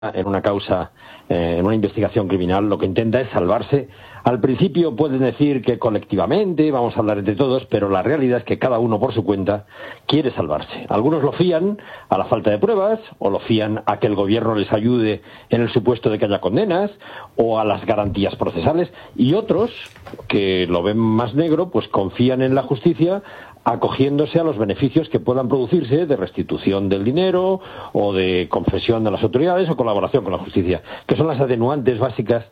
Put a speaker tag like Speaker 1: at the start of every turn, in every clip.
Speaker 1: en una causa, en una investigación criminal, lo que intenta es salvarse. Al principio pueden decir que colectivamente vamos a hablar entre todos, pero la realidad es que cada uno por su cuenta quiere salvarse. Algunos lo fían a la falta de pruebas, o lo fían a que el gobierno les ayude en el supuesto de que haya condenas, o a las garantías procesales, y otros, que lo ven más negro, pues confían en la justicia, acogiéndose a los beneficios que puedan producirse de restitución del dinero o de confesión de las autoridades o colaboración con la justicia, que son las atenuantes básicas,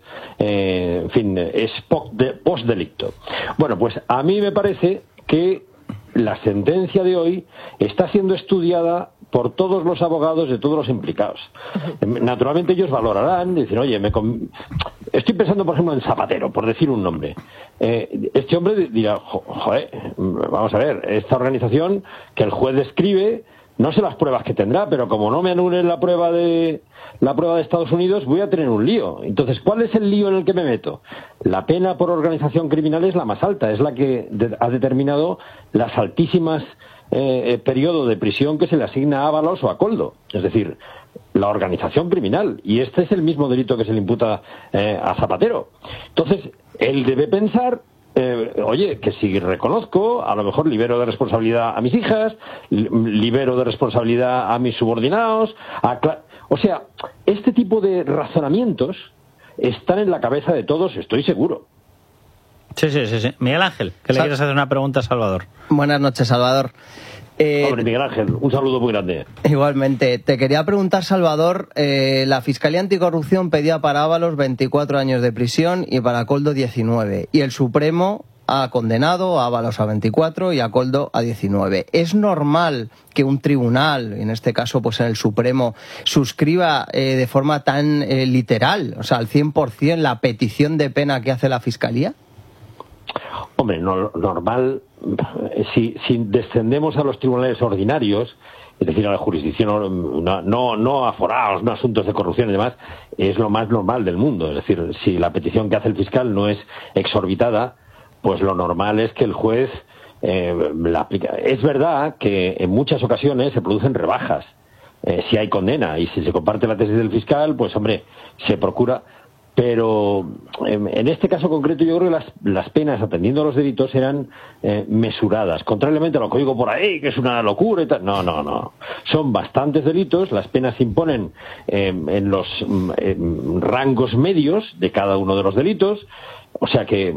Speaker 1: en fin, es post-delicto. Bueno, pues a mí me parece que la sentencia de hoy está siendo estudiada por todos los abogados de todos los implicados. Naturalmente ellos valorarán, dicen, oye, estoy pensando, por ejemplo, en Zapatero, por decir un nombre. Este hombre dirá, joder, vamos a ver, esta organización que el juez describe, no sé las pruebas que tendrá, pero como no me anulen la prueba de Estados Unidos, voy a tener un lío. Entonces, ¿cuál es el lío en el que me meto? La pena por organización criminal es la más alta, es la que ha determinado las altísimas periodo de prisión que se le asigna a Ábalos o a Koldo, es decir, la organización criminal, y este es el mismo delito que se le imputa a Zapatero. Entonces, él debe pensar, oye, que si reconozco, a lo mejor libero de responsabilidad a mis hijas, libero de responsabilidad a mis subordinados, o sea, este tipo de razonamientos están en la cabeza de todos, estoy seguro.
Speaker 2: Sí. Miguel Ángel, que le quieres hacer una pregunta a Salvador.
Speaker 3: Buenas noches, Salvador.
Speaker 1: Hombre, Miguel Ángel, un saludo muy grande.
Speaker 3: Igualmente. Te quería preguntar, Salvador, la Fiscalía Anticorrupción pedía para Ábalos 24 años de prisión y para Koldo 19. Y el Supremo ha condenado a Ábalos a 24 y a Koldo a 19. ¿Es normal que un tribunal, en este caso pues en el Supremo, suscriba de forma tan literal, o sea, al 100%, la petición de pena que hace la Fiscalía?
Speaker 1: Hombre, normal, si descendemos a los tribunales ordinarios, es decir, a la jurisdicción, no a forados, no a asuntos de corrupción y demás, es lo más normal del mundo. Es decir, si la petición que hace el fiscal no es exorbitada, pues lo normal es que el juez la aplique. Es verdad que en muchas ocasiones se producen rebajas si hay condena, y si se comparte la tesis del fiscal, pues hombre, se procura. Pero en este caso concreto yo creo que las penas, atendiendo a los delitos, eran mesuradas. Contrariamente a lo que oigo por ahí, que es una locura y tal. No. Son bastantes delitos, las penas se imponen en los rangos medios de cada uno de los delitos. O sea que,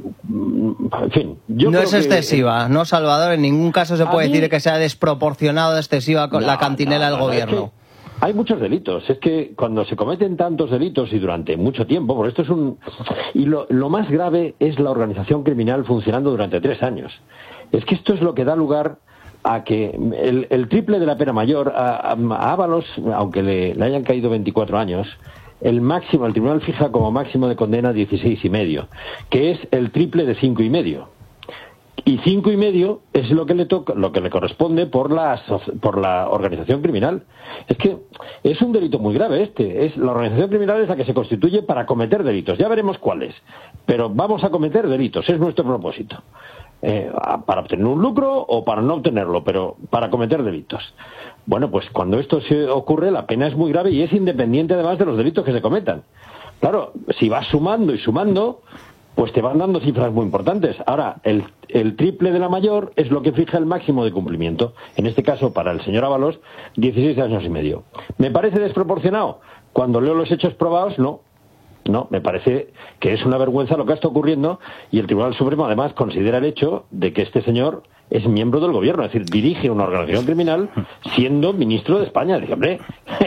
Speaker 1: en fin...
Speaker 3: No es excesiva, ¿no, Salvador? En ningún caso se puede decir que sea desproporcionado, excesiva con la cantinela del gobierno.
Speaker 1: Hay muchos delitos. Es que cuando se cometen tantos delitos y durante mucho tiempo, porque esto es y lo más grave es la organización criminal funcionando durante 3 años. Es que esto es lo que da lugar a que el triple de la pena mayor a Ábalos, aunque le hayan caído 24 años, el tribunal fija como máximo de condena 16,5, que es el triple de 5,5. Y 5,5 es lo que le corresponde por la organización criminal. Es que es un delito muy grave la organización criminal es la que se constituye para cometer delitos. Ya veremos cuáles, pero vamos a cometer delitos, es nuestro propósito. Para obtener un lucro o para no obtenerlo, pero para cometer delitos. Bueno, pues cuando esto se ocurre, la pena es muy grave y es independiente además de los delitos que se cometan. Claro, si vas sumando y sumando, pues te van dando cifras muy importantes. Ahora, el triple de la mayor es lo que fija el máximo de cumplimiento. En este caso, para el señor Ábalos, 16,5 años. ¿Me parece desproporcionado? Cuando leo los hechos probados, no. No, me parece que es una vergüenza lo que está ocurriendo, y el Tribunal Supremo además considera el hecho de que este señor es miembro del gobierno, es decir, dirige una organización criminal siendo ministro de España. Dice, hombre,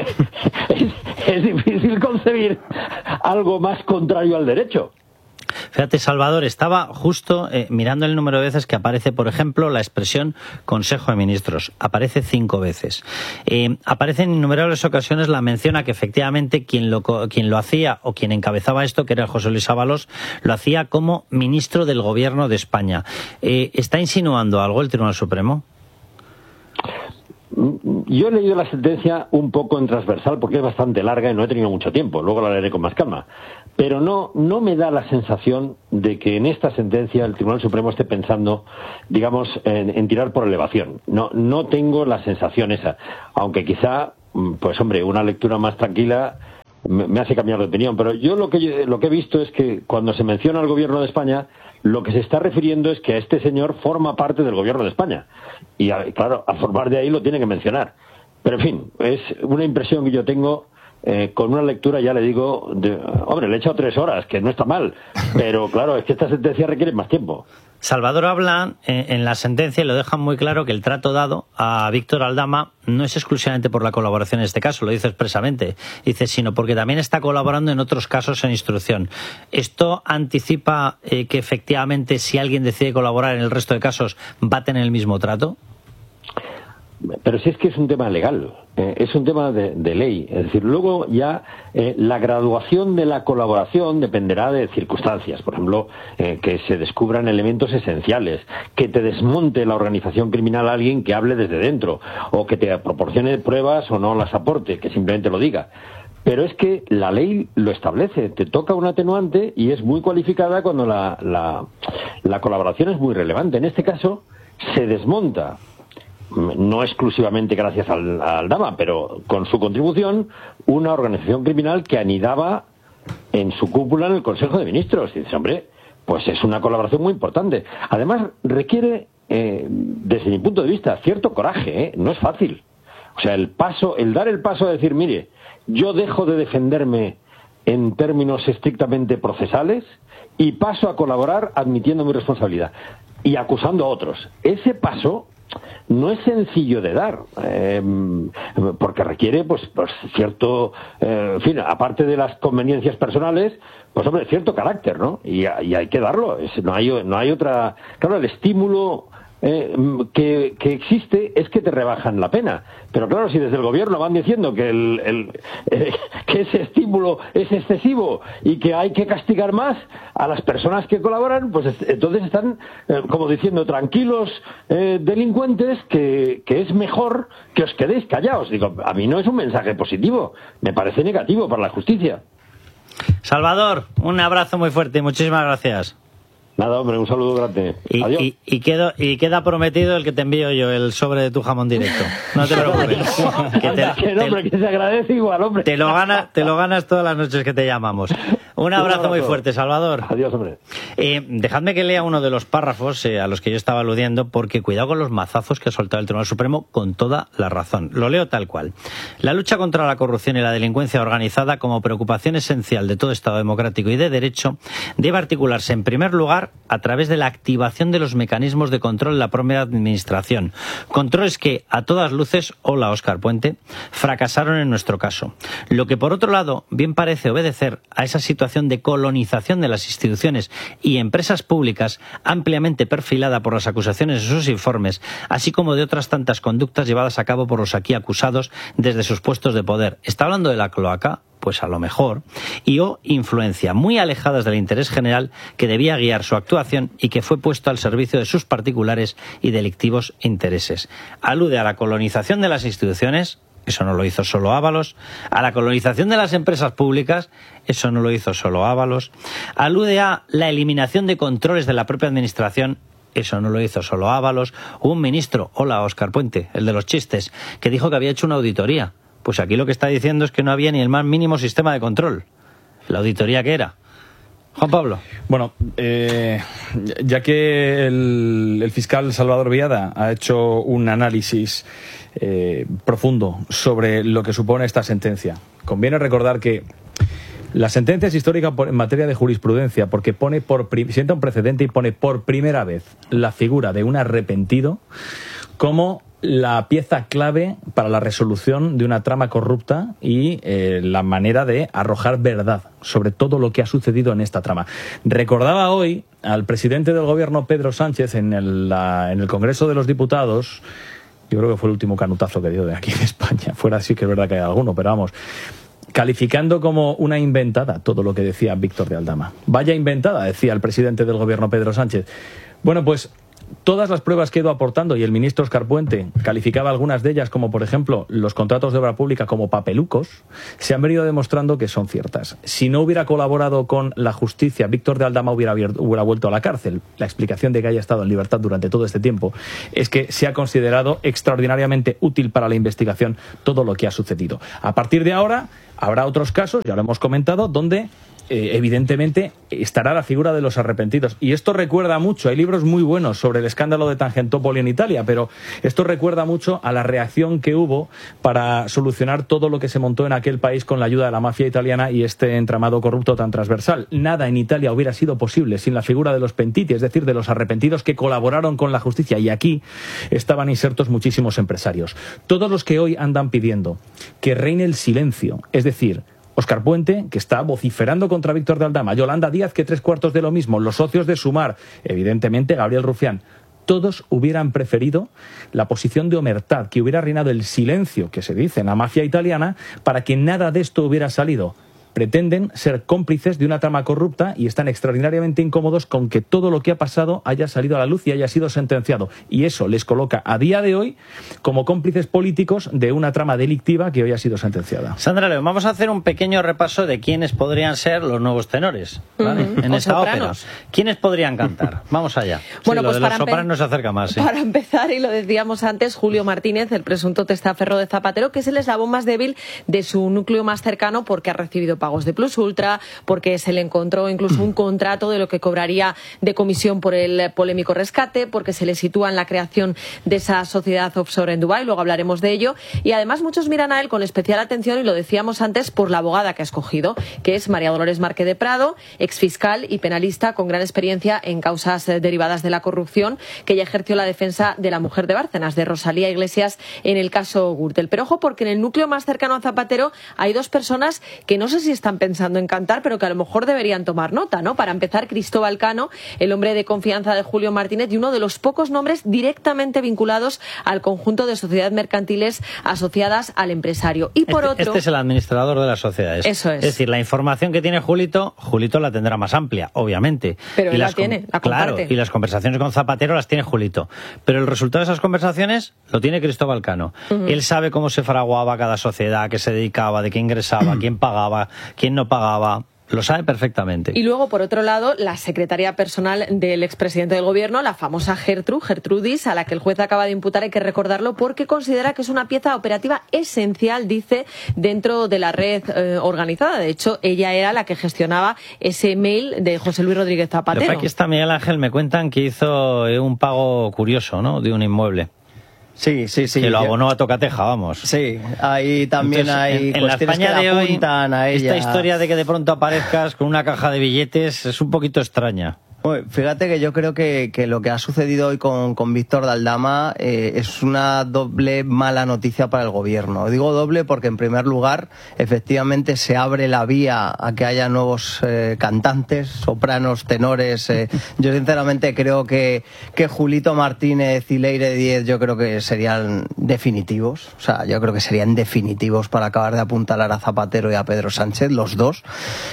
Speaker 1: es difícil concebir algo más contrario al derecho.
Speaker 2: Fíjate, Salvador, estaba justo mirando el número de veces que aparece, por ejemplo, la expresión Consejo de Ministros. Aparece 5 veces. Aparece en innumerables ocasiones la mención a que efectivamente quien lo hacía o quien encabezaba esto, que era José Luis Ábalos, lo hacía como ministro del Gobierno de España. ¿Está insinuando algo el Tribunal Supremo?
Speaker 1: Yo he leído la sentencia un poco en transversal porque es bastante larga y no he tenido mucho tiempo, luego la leeré con más calma, pero no me da la sensación de que en esta sentencia el Tribunal Supremo esté pensando, digamos, en tirar por elevación. No tengo la sensación esa, aunque quizá, pues hombre, una lectura más tranquila me hace cambiar de opinión. Pero yo lo que he visto es que cuando se menciona al gobierno de España, lo que se está refiriendo es que este señor forma parte del gobierno de España. Y claro, a formar de ahí lo tiene que mencionar. Pero en fin, es una impresión que yo tengo. Con una lectura, ya le digo, hombre, le he echado 3 horas, que no está mal, pero claro, es que esta sentencia requiere más tiempo.
Speaker 2: Salvador habla en la sentencia y lo dejan muy claro que el trato dado a Víctor Aldama no es exclusivamente por la colaboración en este caso, lo dice expresamente, dice, sino porque también está colaborando en otros casos en instrucción. ¿Esto anticipa que efectivamente si alguien decide colaborar en el resto de casos va a tener el mismo trato?
Speaker 1: Pero si es que es un tema legal, es un tema de ley. Es decir, luego ya la graduación de la colaboración dependerá de circunstancias. Por ejemplo, que se descubran elementos esenciales, que te desmonte la organización criminal a alguien que hable desde dentro, o que te proporcione pruebas o no las aporte, que simplemente lo diga. Pero es que la ley lo establece, te toca un atenuante y es muy cualificada cuando la colaboración es muy relevante. En este caso, se desmonta, no exclusivamente gracias al Aldama, pero con su contribución, una organización criminal que anidaba en su cúpula en el Consejo de Ministros. Y dice, hombre, pues es una colaboración muy importante. Además, requiere, desde mi punto de vista, cierto coraje, no es fácil. O sea, el dar el paso de decir, mire, yo dejo de defenderme en términos estrictamente procesales y paso a colaborar admitiendo mi responsabilidad y acusando a otros. Ese paso no es sencillo de dar, porque requiere pues cierto, en fin, aparte de las conveniencias personales, pues hombre, cierto carácter, ¿no? Y hay que darlo. No hay otra. Claro, el estímulo que existe es que te rebajan la pena. Pero claro, si desde el gobierno van diciendo que que ese estímulo es excesivo y que hay que castigar más a las personas que colaboran, pues entonces están como diciendo, tranquilos delincuentes, que es mejor que os quedéis callados. Digo, a mí no es un mensaje positivo, me parece negativo para la justicia.
Speaker 2: Salvador, un abrazo muy fuerte y muchísimas gracias.
Speaker 1: Nada, hombre, un saludo grande. Adiós.
Speaker 2: Y queda prometido el que te envío yo, el sobre de tu jamón directo. No te preocupes.
Speaker 1: Que se agradece igual, hombre.
Speaker 2: Te lo ganas todas las noches que te llamamos. Un abrazo muy fuerte, Salvador.
Speaker 1: Adiós, hombre.
Speaker 2: Dejadme que lea uno de los párrafos a los que yo estaba aludiendo, porque cuidado con los mazazos que ha soltado el Tribunal Supremo con toda la razón. Lo leo tal cual. La lucha contra la corrupción y la delincuencia organizada, como preocupación esencial de todo Estado democrático y de derecho, debe articularse en primer lugar a través de la activación de los mecanismos de control de la propia administración. Controles que, a todas luces, hola Óscar Puente, fracasaron en nuestro caso. Lo que, por otro lado, bien parece obedecer a esa situación de colonización de las instituciones y empresas públicas ampliamente perfilada por las acusaciones en sus informes, así como de otras tantas conductas llevadas a cabo por los aquí acusados desde sus puestos de poder. ¿Está hablando de la cloaca? Pues a lo mejor, o influencia muy alejadas del interés general que debía guiar su actuación y que fue puesto al servicio de sus particulares y delictivos intereses. Alude a la colonización de las instituciones, eso no lo hizo solo Ábalos, a la colonización de las empresas públicas, eso no lo hizo solo Ábalos, alude a la eliminación de controles de la propia administración, eso no lo hizo solo Ábalos. Hubo un ministro, hola Óscar Puente, el de los chistes, que dijo que había hecho una auditoría. Pues aquí lo que está diciendo es que no había ni el más mínimo sistema de control. ¿La auditoría qué era? Juan Pablo.
Speaker 4: Bueno, ya que el fiscal Salvador Biada ha hecho un análisis profundo sobre lo que supone esta sentencia, conviene recordar que la sentencia es histórica en materia de jurisprudencia porque sienta un precedente y pone por primera vez la figura de un arrepentido como la pieza clave para la resolución de una trama corrupta y la manera de arrojar verdad sobre todo lo que ha sucedido en esta trama. Recordaba hoy al presidente del gobierno, Pedro Sánchez, en el Congreso de los Diputados, yo creo que fue el último canutazo que dio de aquí de España, fuera sí que es verdad que hay alguno, pero vamos, calificando como una inventada todo lo que decía Víctor de Aldama. Vaya inventada, decía el presidente del gobierno, Pedro Sánchez. Bueno, pues todas las pruebas que he ido aportando, y el ministro Óscar Puente calificaba algunas de ellas, como por ejemplo los contratos de obra pública como papelucos, se han venido demostrando que son ciertas. Si no hubiera colaborado con la justicia, Víctor de Aldama hubiera vuelto a la cárcel. La explicación de que haya estado en libertad durante todo este tiempo es que se ha considerado extraordinariamente útil para la investigación todo lo que ha sucedido. A partir de ahora Habrá otros casos, ya lo hemos comentado, donde evidentemente estará la figura de los arrepentidos. Y esto recuerda mucho, hay libros muy buenos sobre el escándalo de Tangentopoli en Italia, pero esto recuerda mucho a la reacción que hubo para solucionar todo lo que se montó en aquel país con la ayuda de la mafia italiana y este entramado corrupto tan transversal. Nada en Italia hubiera sido posible sin la figura de los pentiti, es decir, de los arrepentidos que colaboraron con la justicia, y aquí estaban insertos muchísimos empresarios. Todos los que hoy andan pidiendo que reine el silencio, es decir, Óscar Puente, que está vociferando contra Víctor de Aldama, Yolanda Díaz, que 3/4 de lo mismo, los socios de Sumar, evidentemente Gabriel Rufián, todos hubieran preferido la posición de omertad, que hubiera reinado el silencio, que se dice en la mafia italiana, para que nada de esto hubiera salido. Pretenden ser cómplices de una trama corrupta y están extraordinariamente incómodos con que todo lo que ha pasado haya salido a la luz y haya sido sentenciado. Y eso les coloca a día de hoy como cómplices políticos de una trama delictiva que hoy ha sido sentenciada.
Speaker 2: Sandra León, vamos a hacer un pequeño repaso de quiénes podrían ser los nuevos tenores, ¿vale? En esta ópera. ¿Quiénes podrían cantar? Vamos allá.
Speaker 5: Bueno,
Speaker 2: sí,
Speaker 5: pues
Speaker 2: lo de los sopranos se acerca más. ¿Sí?
Speaker 5: Para empezar, y lo decíamos antes, Julio Martínez, el presunto testaferro de Zapatero, que es el eslabón más débil de su núcleo más cercano porque ha recibido pagos de Plus Ultra, porque se le encontró incluso un contrato de lo que cobraría de comisión por el polémico rescate, porque se le sitúa en la creación de esa sociedad offshore en Dubái, luego hablaremos de ello, y además muchos miran a él con especial atención, y lo decíamos antes, por la abogada que ha escogido, que es María Dolores Márquez de Prado, exfiscal y penalista con gran experiencia en causas derivadas de la corrupción, que ya ejerció la defensa de la mujer de Bárcenas, de Rosalía Iglesias, en el caso Gürtel. Pero ojo, porque en el núcleo más cercano a Zapatero hay dos personas que no sé si están pensando en cantar, pero que a lo mejor deberían tomar nota, ¿no? Para empezar, Cristóbal Cano, el hombre de confianza de Julio Martínez y uno de los pocos nombres directamente vinculados al conjunto de sociedades mercantiles asociadas al empresario. Y por otro...
Speaker 2: Este es el administrador de las sociedades.
Speaker 5: Eso es.
Speaker 2: Es decir, la información que tiene Julito la tendrá más amplia, obviamente.
Speaker 5: Pero él la tiene, la comparte.
Speaker 2: Claro, y las conversaciones con Zapatero las tiene Julito. Pero el resultado de esas conversaciones lo tiene Cristóbal Cano. Él sabe cómo se fraguaba cada sociedad, a qué se dedicaba, de qué ingresaba, quién pagaba, quién no pagaba. Lo sabe perfectamente.
Speaker 5: Y luego, por otro lado, la secretaria personal del expresidente del gobierno, la famosa Gertrudis, a la que el juez acaba de imputar, hay que recordarlo, porque considera que es una pieza operativa esencial, dice, dentro de la red organizada. De hecho, ella era la que gestionaba ese mail de José Luis Rodríguez Zapatero.
Speaker 2: Aquí está Miguel Ángel, me cuentan que hizo un pago curioso, ¿no?, de un inmueble.
Speaker 3: Sí.
Speaker 2: Que lo abonó a Tocateja, vamos.
Speaker 3: Sí, ahí también. Entonces, hay
Speaker 2: en la España
Speaker 3: que
Speaker 2: de hoy,
Speaker 3: a ella.
Speaker 2: Esta historia de que de pronto aparezcas con una caja de billetes es un poquito extraña.
Speaker 3: Bueno, fíjate que yo creo que lo que ha sucedido hoy con Víctor de Aldama es una doble mala noticia para el gobierno. Digo doble porque, en primer lugar, efectivamente se abre la vía a que haya nuevos cantantes, sopranos, tenores. Yo sinceramente creo que Julito Martínez y Leire Díez yo creo que serían definitivos. O sea, yo creo que serían definitivos para acabar de apuntalar a Zapatero y a Pedro Sánchez, los dos.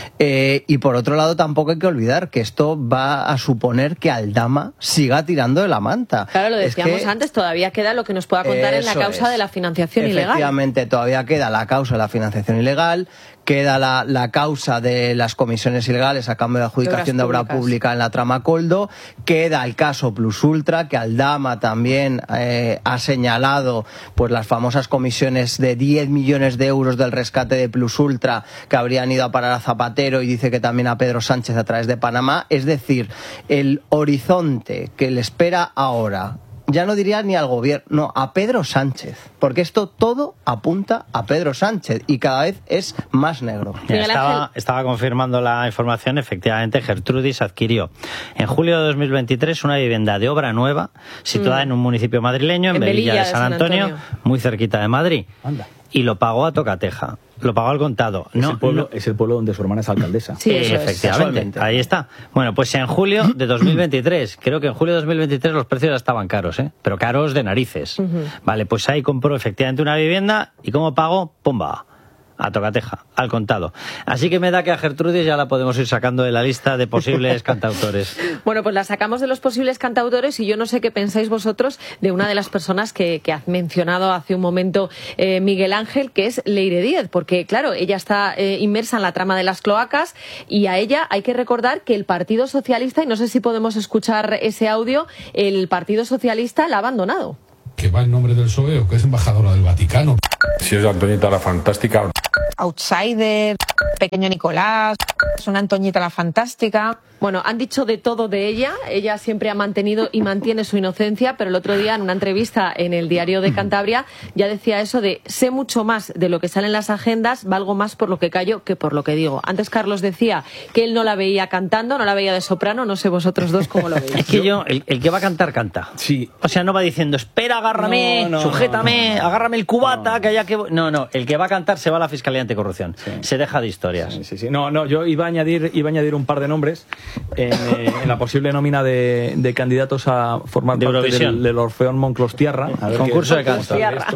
Speaker 3: Y por otro lado, tampoco hay que olvidar que esto va a suponer que Aldama siga tirando de la manta.
Speaker 5: Claro, lo decíamos antes, todavía queda lo que nos pueda contar en la causa de la financiación ilegal.
Speaker 3: Efectivamente, todavía queda la causa de la financiación ilegal, queda la causa de las comisiones ilegales a cambio de adjudicación de obra pública en la trama Coldo, queda el caso Plus Ultra, que Aldama también ha señalado pues las famosas comisiones de 10 millones de euros del rescate de Plus Ultra que habrían ido a parar a Zapatero, y dice que también a Pedro Sánchez a través de Panamá. Es decir, el horizonte que le espera ahora, ya no diría ni al gobierno, no, a Pedro Sánchez, porque esto todo apunta a Pedro Sánchez y cada vez es más negro.
Speaker 2: Estaba confirmando la información. Efectivamente, Gertrudis adquirió en julio de 2023 una vivienda de obra nueva situada en un municipio madrileño, en Velilla de San Antonio, muy cerquita de Madrid. Anda. Y lo pagó a Tocateja. Lo pagó al contado.
Speaker 4: Es el pueblo donde su hermana es alcaldesa.
Speaker 5: Sí,
Speaker 2: efectivamente. Ahí está. Bueno, pues en julio de 2023, creo que en julio de 2023 los precios ya estaban caros, pero caros de narices. Vale, pues ahí compró efectivamente una vivienda y ¿cómo pagó? ¡Pumba! A Tocateja, al contado. Así que me da que a Gertrudis ya la podemos ir sacando de la lista de posibles cantautores.
Speaker 5: Bueno, pues la sacamos de los posibles cantautores, y yo no sé qué pensáis vosotros de una de las personas que has mencionado hace un momento, Miguel Ángel, que es Leire Díez, porque claro, ella está inmersa en la trama de las cloacas, y a ella hay que recordar que el Partido Socialista, y no sé si podemos escuchar ese audio, el Partido Socialista la ha abandonado.
Speaker 6: Que va en nombre del PSOE o que es embajadora del Vaticano. Si es Antoñita la Fantástica.
Speaker 7: Outsider, Pequeño Nicolás, una Antoñita la Fantástica.
Speaker 5: Bueno, han dicho de todo de ella. Ella siempre ha mantenido y mantiene su inocencia, pero el otro día en una entrevista en el Diario de Cantabria ya decía eso de sé mucho más de lo que sale en las agendas, valgo más por lo que callo que por lo que digo. Antes Carlos decía que él no la veía cantando, no la veía de soprano, no sé vosotros dos cómo lo veis.
Speaker 2: Es que el que va a cantar, canta.
Speaker 4: Sí.
Speaker 2: O sea, no va diciendo, espera, agárrame, sujétame, agárrame el cubata, que haya que... No, el que va a cantar se va a la Fiscalía Anticorrupción. Sí. Se deja de historias.
Speaker 4: Sí. No, yo iba a añadir un par de nombres en la posible nómina de candidatos a formar
Speaker 2: de
Speaker 4: parte del Orfeón Monclostiarra.
Speaker 2: Concurso de canto.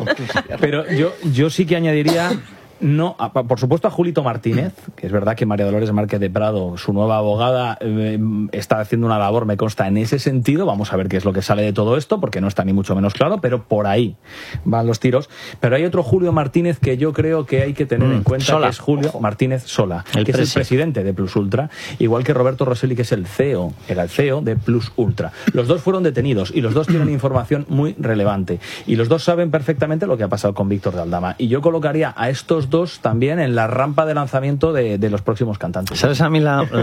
Speaker 4: Pero yo sí que añadiría... No, por supuesto a Julito Martínez, que es verdad que María Dolores Márquez de Prado, su nueva abogada, está haciendo una labor, me consta, en ese sentido. Vamos a ver qué es lo que sale de todo esto, porque no está ni mucho menos claro, pero por ahí van los tiros. Pero hay otro Julio Martínez que yo creo que hay que tener en cuenta, que es Julio Martínez Sola, que es el presidente de Plus Ultra, igual que Roberto Rosselli, que es era el CEO de Plus Ultra. Los dos fueron detenidos y los dos tienen información muy relevante. Y los dos saben perfectamente lo que ha pasado con Víctor de Aldama. Y yo colocaría a estos dos también en la rampa de lanzamiento de los próximos cantantes.
Speaker 2: ¿Sabes a mí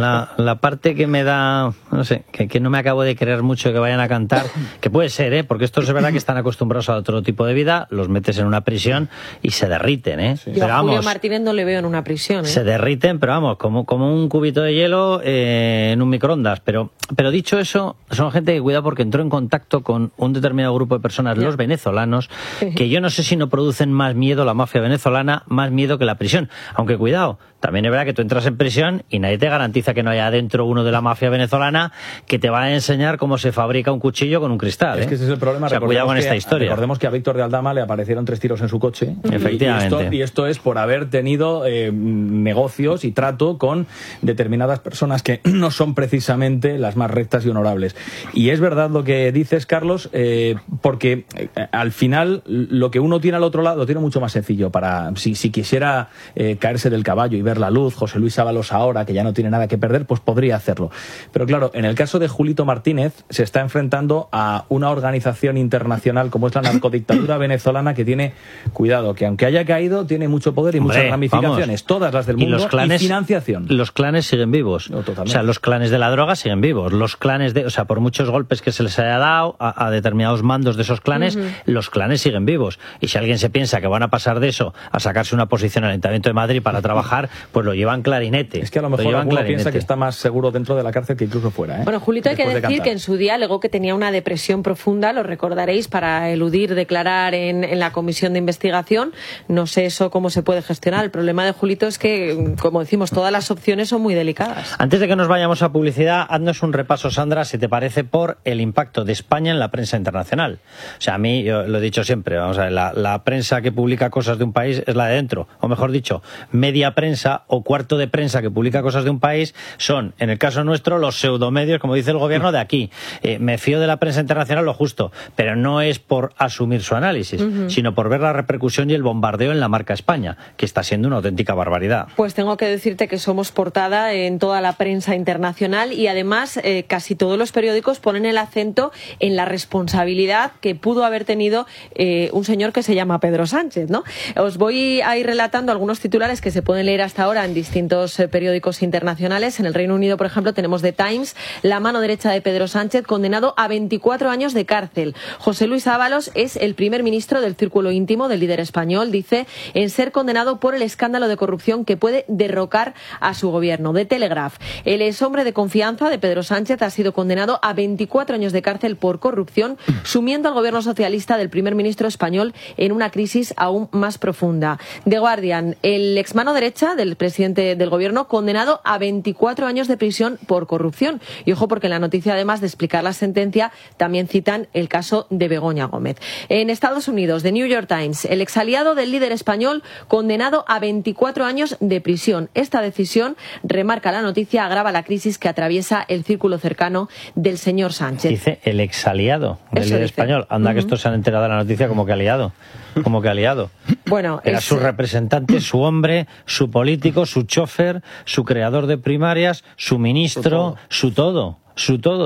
Speaker 2: la parte que me da, no sé, que no me acabo de creer mucho que vayan a cantar? Que puede ser, porque estos es verdad que están acostumbrados a otro tipo de vida, los metes en una prisión y se derriten,
Speaker 5: Sí. Yo a Julio Martínez no le veo en una prisión,
Speaker 2: Se derriten, pero vamos, como un cubito de hielo en un microondas. Pero dicho eso, son gente que cuida porque entró en contacto con un determinado grupo de personas, los venezolanos, que yo no sé si no producen más miedo la mafia venezolana, más miedo que la prisión. Aunque cuidado, también es verdad que tú entras en prisión y nadie te garantiza que no haya adentro uno de la mafia venezolana que te va a enseñar cómo se fabrica un cuchillo con un cristal.
Speaker 4: Es que ese es el problema.
Speaker 2: O sea, cuidado con esta historia.
Speaker 4: Recordemos que a Víctor de Aldama le aparecieron 3 tiros en su coche.
Speaker 2: Efectivamente.
Speaker 4: Y esto es por haber tenido negocios y trato con determinadas personas que no son precisamente las más rectas y honorables. Y es verdad lo que dices, Carlos, porque al final lo que uno tiene al otro lado lo tiene mucho más sencillo para, si quisiera caerse del caballo y ver la luz, José Luis Ábalos ahora, que ya no tiene nada que perder, pues podría hacerlo. Pero claro, en el caso de Julito Martínez, se está enfrentando a una organización internacional como es la narcodictadura venezolana, que tiene, cuidado, que aunque haya caído, tiene mucho poder y muchas ramificaciones, todas las del mundo,
Speaker 2: los clanes,
Speaker 4: y financiación.
Speaker 2: Los clanes siguen vivos.
Speaker 4: No,
Speaker 2: o sea, los clanes de la droga siguen vivos. Los clanes o sea, por muchos golpes que se les haya dado a determinados mandos de esos clanes, los clanes siguen vivos. Y si alguien se piensa que van a pasar de eso a sacarse una posición en el Ayuntamiento de Madrid para trabajar, pues lo llevan clarinete.
Speaker 4: Es que a lo mejor alguno piensa que está más seguro dentro de la cárcel que incluso fuera.
Speaker 5: Bueno, Julito, hay que decir que en su día alegó que tenía una depresión profunda, lo recordaréis, para eludir declarar en la comisión de investigación. No sé eso cómo se puede gestionar. El problema de Julito es que, como decimos, todas las opciones son muy delicadas.
Speaker 2: Antes de que nos vayamos a publicidad, haznos un repaso, Sandra, si te parece, por el impacto de España en la prensa internacional. O sea, a mí, yo lo he dicho siempre, vamos a ver, la prensa que publica cosas de un país es la de dentro, o mejor dicho, media prensa o cuarto de prensa que publica cosas de un país son, en el caso nuestro, los pseudomedios, como dice el gobierno de aquí. Me fío de la prensa internacional lo justo, pero no es por asumir su análisis, sino por ver la repercusión y el bombardeo en la marca España, que está siendo una auténtica barbaridad.
Speaker 5: Pues tengo que decirte que somos portada en toda la prensa internacional y además casi todos los periódicos ponen el acento en la responsabilidad que pudo haber tenido un señor que se llama Pedro Sánchez, ¿no? Os voy a ir relatando algunos titulares que se pueden leer hasta ahora en distintos periódicos internacionales. En el Reino Unido, por ejemplo, tenemos The Times, la mano derecha de Pedro Sánchez, condenado a 24 años de cárcel. José Luis Ábalos es el primer ministro del círculo íntimo del líder español, dice, en ser condenado por el escándalo de corrupción que puede derrocar a su gobierno. The Telegraph, el exhombre de confianza de Pedro Sánchez ha sido condenado a 24 años de cárcel por corrupción, sumiendo al gobierno socialista del primer ministro español en una crisis aún más profunda. The Guardian, el exmano derecha del presidente del gobierno, condenado a 24 años de prisión por corrupción. Y ojo, porque en la noticia, además de explicar la sentencia, también citan el caso de Begoña Gómez. En Estados Unidos, The New York Times, el exaliado del líder español, condenado a 24 años de prisión. Esta decisión, remarca la noticia, agrava la crisis que atraviesa el círculo cercano del señor Sánchez.
Speaker 2: Dice el exaliado del líder español. Anda, que estos se han enterado de la noticia como que aliado. Como que aliado.
Speaker 5: Bueno,
Speaker 2: era su representante, su hombre, su político, su chofer, su creador de primarias, su ministro, su todo.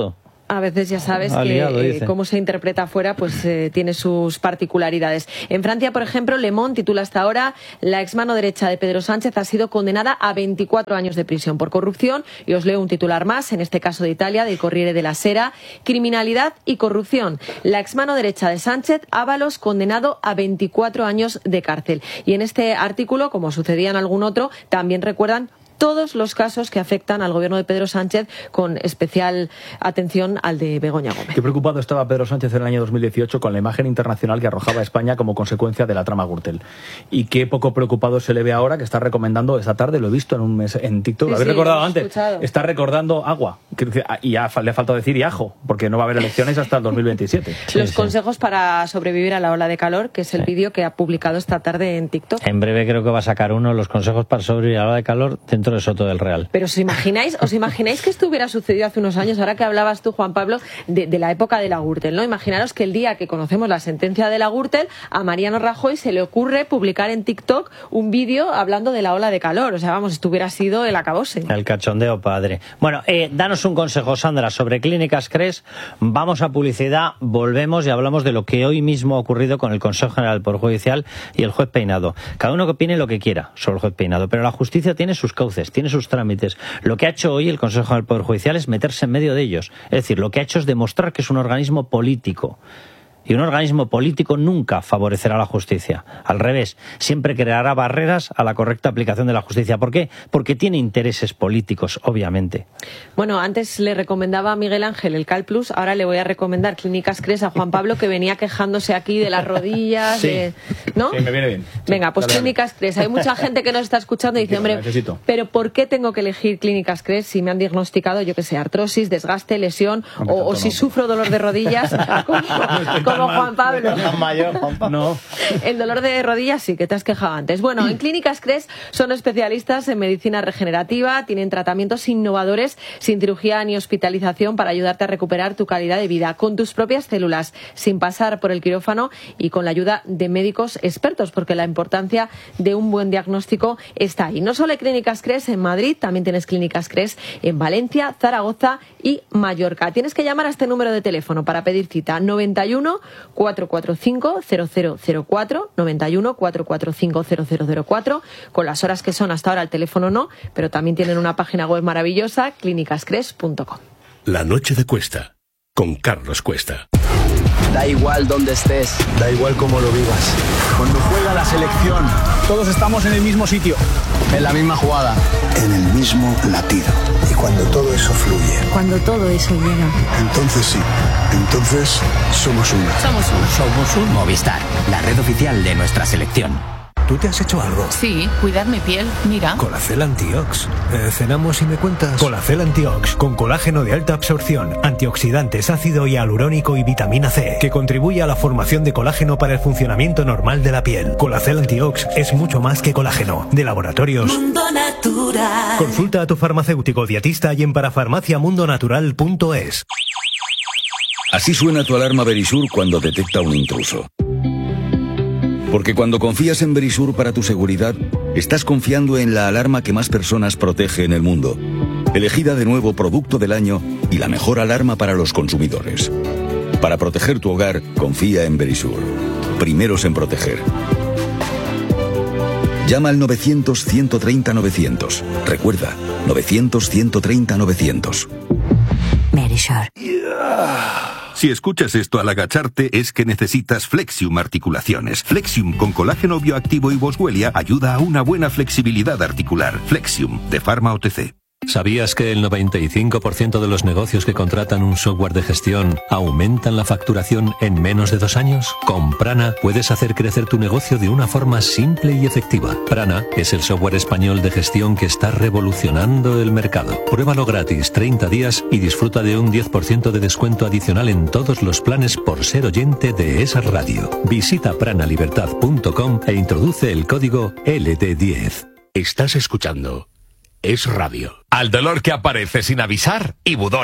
Speaker 5: A veces ya sabes que cómo se interpreta afuera pues tiene sus particularidades. En Francia, por ejemplo, Le Monde titula hasta ahora: la exmano derecha de Pedro Sánchez ha sido condenada a 24 años de prisión por corrupción. Y os leo un titular más, en este caso de Italia, del Corriere della Sera: criminalidad y corrupción. La exmano derecha de Sánchez, Ábalos, condenado a 24 años de cárcel. Y en este artículo, como sucedía en algún otro, también recuerdan todos los casos que afectan al gobierno de Pedro Sánchez, con especial atención al de Begoña Gómez.
Speaker 4: Qué preocupado estaba Pedro Sánchez en el año 2018 con la imagen internacional que arrojaba España como consecuencia de la trama Gürtel. Y qué poco preocupado se le ve ahora, que está recomendando esta tarde, lo he visto en TikTok, lo habéis recordado antes, escuchado. Está recordando agua, y ya le ha faltado decir y ajo, porque no va a haber elecciones hasta el 2027.
Speaker 5: Los consejos para sobrevivir a la ola de calor, que es el vídeo que ha publicado esta tarde en TikTok.
Speaker 2: En breve creo que va a sacar uno, los consejos para sobrevivir a la ola de calor, dentro de Soto del Real.
Speaker 5: Pero ¿os imagináis que esto hubiera sucedido hace unos años? Ahora que hablabas tú, Juan Pablo, de la época de la Gürtel, ¿no? Imaginaros que el día que conocemos la sentencia de la Gürtel, a Mariano Rajoy se le ocurre publicar en TikTok un vídeo hablando de la ola de calor. O sea, vamos, esto hubiera sido el acabose.
Speaker 2: El cachondeo padre. Bueno, danos un consejo, Sandra, sobre Clínicas Cres. Vamos a publicidad, volvemos y hablamos de lo que hoy mismo ha ocurrido con el Consejo General del Poder Judicial y el juez Peinado. Cada uno que opine lo que quiera sobre el juez Peinado, pero la justicia tiene sus cauces, tiene sus trámites. Lo que ha hecho hoy el Consejo del Poder Judicial es meterse en medio de ellos. Es decir, lo que ha hecho es demostrar que es un organismo político. Y un organismo político nunca favorecerá la justicia. Al revés, siempre creará barreras a la correcta aplicación de la justicia. ¿Por qué? Porque tiene intereses políticos, obviamente.
Speaker 5: Bueno, antes le recomendaba a Miguel Ángel el CalPlus, ahora le voy a recomendar Clínicas Cres a Juan Pablo, que venía quejándose aquí de las rodillas,
Speaker 4: sí.
Speaker 5: ¿no?
Speaker 4: Sí, me viene bien.
Speaker 5: Venga, pues dale, Clínicas Cres. Hay mucha gente que nos está escuchando y dice, hombre, pero ¿por qué tengo que elegir Clínicas Cres si me han diagnosticado, yo que sé, artrosis, desgaste, lesión, o si sufro dolor de rodillas, como Juan Pablo?
Speaker 2: No.
Speaker 5: El dolor de rodillas sí, que te has quejado antes. Bueno, en Clínicas Cres son especialistas en medicina regenerativa, tienen tratamientos innovadores sin cirugía ni hospitalización para ayudarte a recuperar tu calidad de vida con tus propias células, sin pasar por el quirófano y con la ayuda de médicos expertos, porque la importancia de un buen diagnóstico está ahí. No solo hay Clínicas Cres en Madrid, también tienes Clínicas Cres en Valencia, Zaragoza y Mallorca. Tienes que llamar a este número de teléfono para pedir cita: 91 445 0004, 91 445 0004, con las horas que son hasta ahora. El teléfono no, pero también tienen una página web maravillosa, clínicascres.com.
Speaker 8: La noche de Cuesta, con Carlos Cuesta.
Speaker 9: Da igual dónde estés,
Speaker 10: da igual cómo lo vivas.
Speaker 9: Cuando juega la selección, todos estamos en el mismo sitio, en la misma jugada,
Speaker 10: en el mismo latido. Y cuando todo eso fluye,
Speaker 11: cuando todo eso llega,
Speaker 10: entonces sí, entonces somos uno.
Speaker 12: Somos un Movistar, la red oficial de nuestra selección.
Speaker 10: ¿Tú te has hecho algo?
Speaker 11: Sí, cuidar mi piel, mira.
Speaker 10: Colacel Antiox. Cenamos y me cuentas.
Speaker 13: Colacel Antiox, con colágeno de alta absorción, antioxidantes, ácido hialurónico y vitamina C, que contribuye a la formación de colágeno para el funcionamiento normal de la piel. Colacel Antiox es mucho más que colágeno. De Laboratorios
Speaker 14: Mundo Natural.
Speaker 13: Consulta a tu farmacéutico dietista y en parafarmaciamundonatural.es.
Speaker 15: Así suena tu alarma Verisur cuando detecta un intruso. Porque cuando confías en Verisur para tu seguridad, estás confiando en la alarma que más personas protege en el mundo. Elegida de nuevo Producto del Año y la mejor alarma para los consumidores. Para proteger tu hogar, confía en Verisur. Primeros en proteger. Llama al 900-130-900. Recuerda, 900-130-900.
Speaker 14: Verisur.
Speaker 8: Si escuchas esto al agacharte es que necesitas Flexium Articulaciones. Flexium con colágeno bioactivo y boswellia ayuda a una buena flexibilidad articular. Flexium, de Pharma OTC.
Speaker 16: ¿Sabías que el 95% de los negocios que contratan un software de gestión aumentan la facturación en menos de 2 años? Con Prana puedes hacer crecer tu negocio de una forma simple y efectiva. Prana es el software español de gestión que está revolucionando el mercado. Pruébalo gratis 30 días y disfruta de un 10% de descuento adicional en todos los planes por ser oyente de esa radio. Visita pranalibertad.com e introduce el código LD10.
Speaker 8: Estás escuchando Es Radio.
Speaker 17: Al dolor que aparece sin avisar, Ibudol.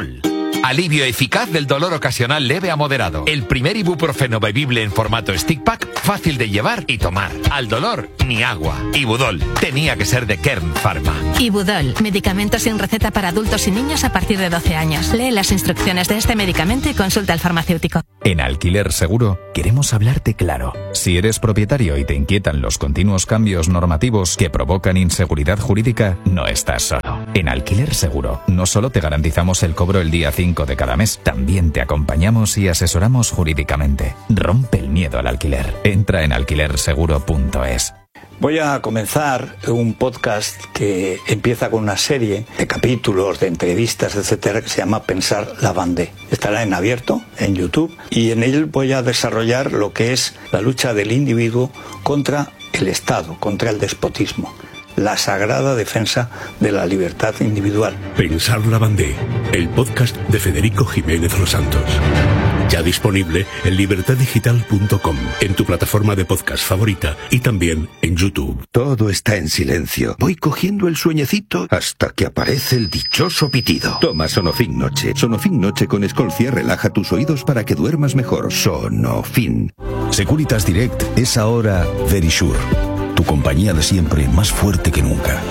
Speaker 17: Alivio eficaz del dolor ocasional leve a moderado. El primer ibuprofeno bebible en formato stick pack, fácil de llevar y tomar. Al dolor, ni agua. Ibudol, tenía que ser de Kern Pharma.
Speaker 18: Ibudol, medicamento sin receta para adultos y niños a partir de 12 años. Lee las instrucciones de este medicamento y consulta al farmacéutico.
Speaker 19: En Alquiler Seguro queremos hablarte claro. Si eres propietario y te inquietan los continuos cambios normativos que provocan inseguridad jurídica, no estás solo. En Alquiler Seguro no solo te garantizamos el cobro el día 5 de cada mes, también te acompañamos y asesoramos jurídicamente. Rompe el miedo al alquiler. Entra en alquilerseguro.es.
Speaker 20: Voy a comenzar un podcast que empieza con una serie de capítulos, de entrevistas, etcétera, que se llama Pensar la Vendée. Estará en abierto, en YouTube, y en él voy a desarrollar lo que es la lucha del individuo contra el Estado, contra el despotismo. La sagrada defensa de la libertad individual.
Speaker 21: Pensar la Vendée, el podcast de Federico Jiménez Los Santos. Ya disponible en libertaddigital.com, en tu plataforma de podcast favorita y también en YouTube.
Speaker 8: Todo está en silencio. Voy cogiendo el sueñecito hasta que aparece el dichoso pitido. Toma Sonofin Noche. Sonofin Noche con Escolcia relaja tus oídos para que duermas mejor. Sonofin.
Speaker 15: Securitas Direct es ahora Verisure. Tu compañía de siempre, más fuerte que nunca.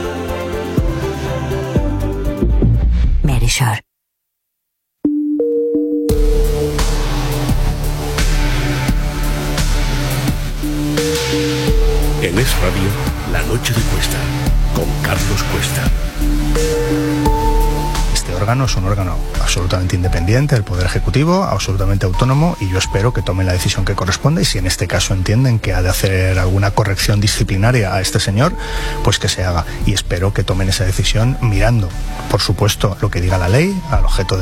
Speaker 14: Verisure.
Speaker 21: En Es Radio, La Noche de Cuesta, con Carlos Cuesta.
Speaker 22: Este órgano es un órgano absolutamente independiente del Poder Ejecutivo, absolutamente autónomo, y yo espero que tomen la decisión que corresponde, y si en este caso entienden que ha de hacer alguna corrección disciplinaria a este señor, pues que se haga. Y espero que tomen esa decisión mirando, por supuesto, lo que diga la ley, al objeto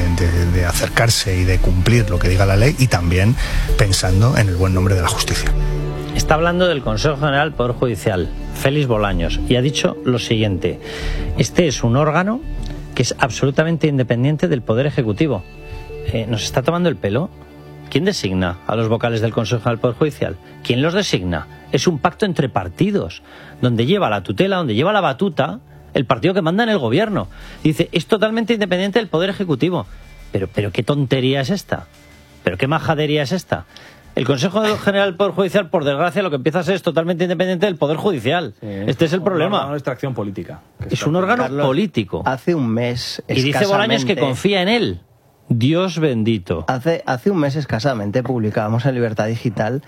Speaker 22: de acercarse y de cumplir lo que diga la ley, y también pensando en el buen nombre de la justicia.
Speaker 2: Está hablando del Consejo General del Poder Judicial, Félix Bolaños, y ha dicho lo siguiente: este es un órgano que es absolutamente independiente del Poder Ejecutivo. ¿Nos está tomando el pelo? ¿Quién designa a los vocales del Consejo General del Poder Judicial? ¿Quién los designa? Es un pacto entre partidos, donde lleva la tutela, donde lleva la batuta el partido que manda en el gobierno. Dice, es totalmente independiente del Poder Ejecutivo. Pero ¿qué tontería es esta? ¿Pero qué majadería es esta? El Consejo General del Poder Judicial, por desgracia, lo que empieza a ser es totalmente independiente del Poder Judicial. Sí, este es el problema.
Speaker 4: Un órgano de extracción política.
Speaker 2: Es un órgano político.
Speaker 3: Hace un mes
Speaker 2: escasamente... Y dice Bolaños que confía en él. Dios bendito.
Speaker 3: Hace un mes escasamente publicábamos en Libertad Digital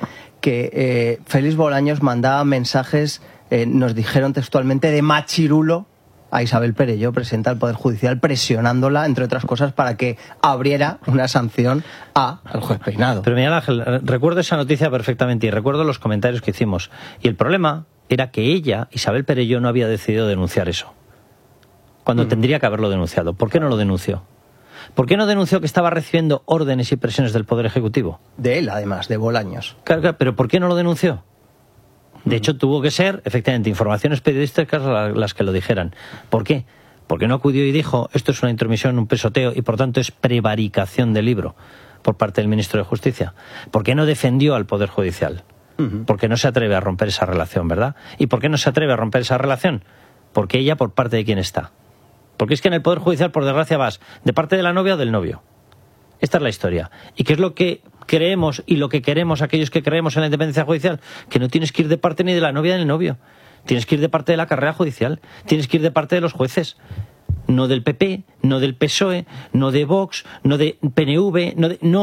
Speaker 3: que Félix Bolaños mandaba mensajes, nos dijeron textualmente, de machirulo a Isabel Perelló, presidenta del Poder Judicial, presionándola, entre otras cosas, para que abriera una sanción al juez Peinado.
Speaker 2: Pero Miguel Ángel, recuerdo esa noticia perfectamente y recuerdo los comentarios que hicimos. Y el problema era que ella, Isabel Perelló, no había decidido denunciar eso, cuando tendría que haberlo denunciado. ¿Por qué no lo denunció? ¿Por qué no denunció que estaba recibiendo órdenes y presiones del Poder Ejecutivo?
Speaker 3: De él, además, de Bolaños.
Speaker 2: Claro, pero ¿por qué no lo denunció? De hecho, tuvo que ser, efectivamente, informaciones periodísticas las que lo dijeran. ¿Por qué? Porque no acudió y dijo, esto es una intromisión, un pesoteo, y por tanto es prevaricación del libro por parte del ministro de Justicia. ¿Por qué no defendió al Poder Judicial? Porque no se atreve a romper esa relación, ¿verdad? ¿Y por qué no se atreve a romper esa relación? Porque ella, por parte de quién está. Porque es que en el Poder Judicial, por desgracia, vas de parte de la novia o del novio. Esta es la historia. ¿Y qué es lo que creemos y lo que queremos aquellos que creemos en la independencia judicial? Que no tienes que ir de parte ni de la novia ni del novio. Tienes que ir de parte de la carrera judicial. Tienes que ir de parte de los jueces. No del PP, no del PSOE, no de Vox, no de PNV.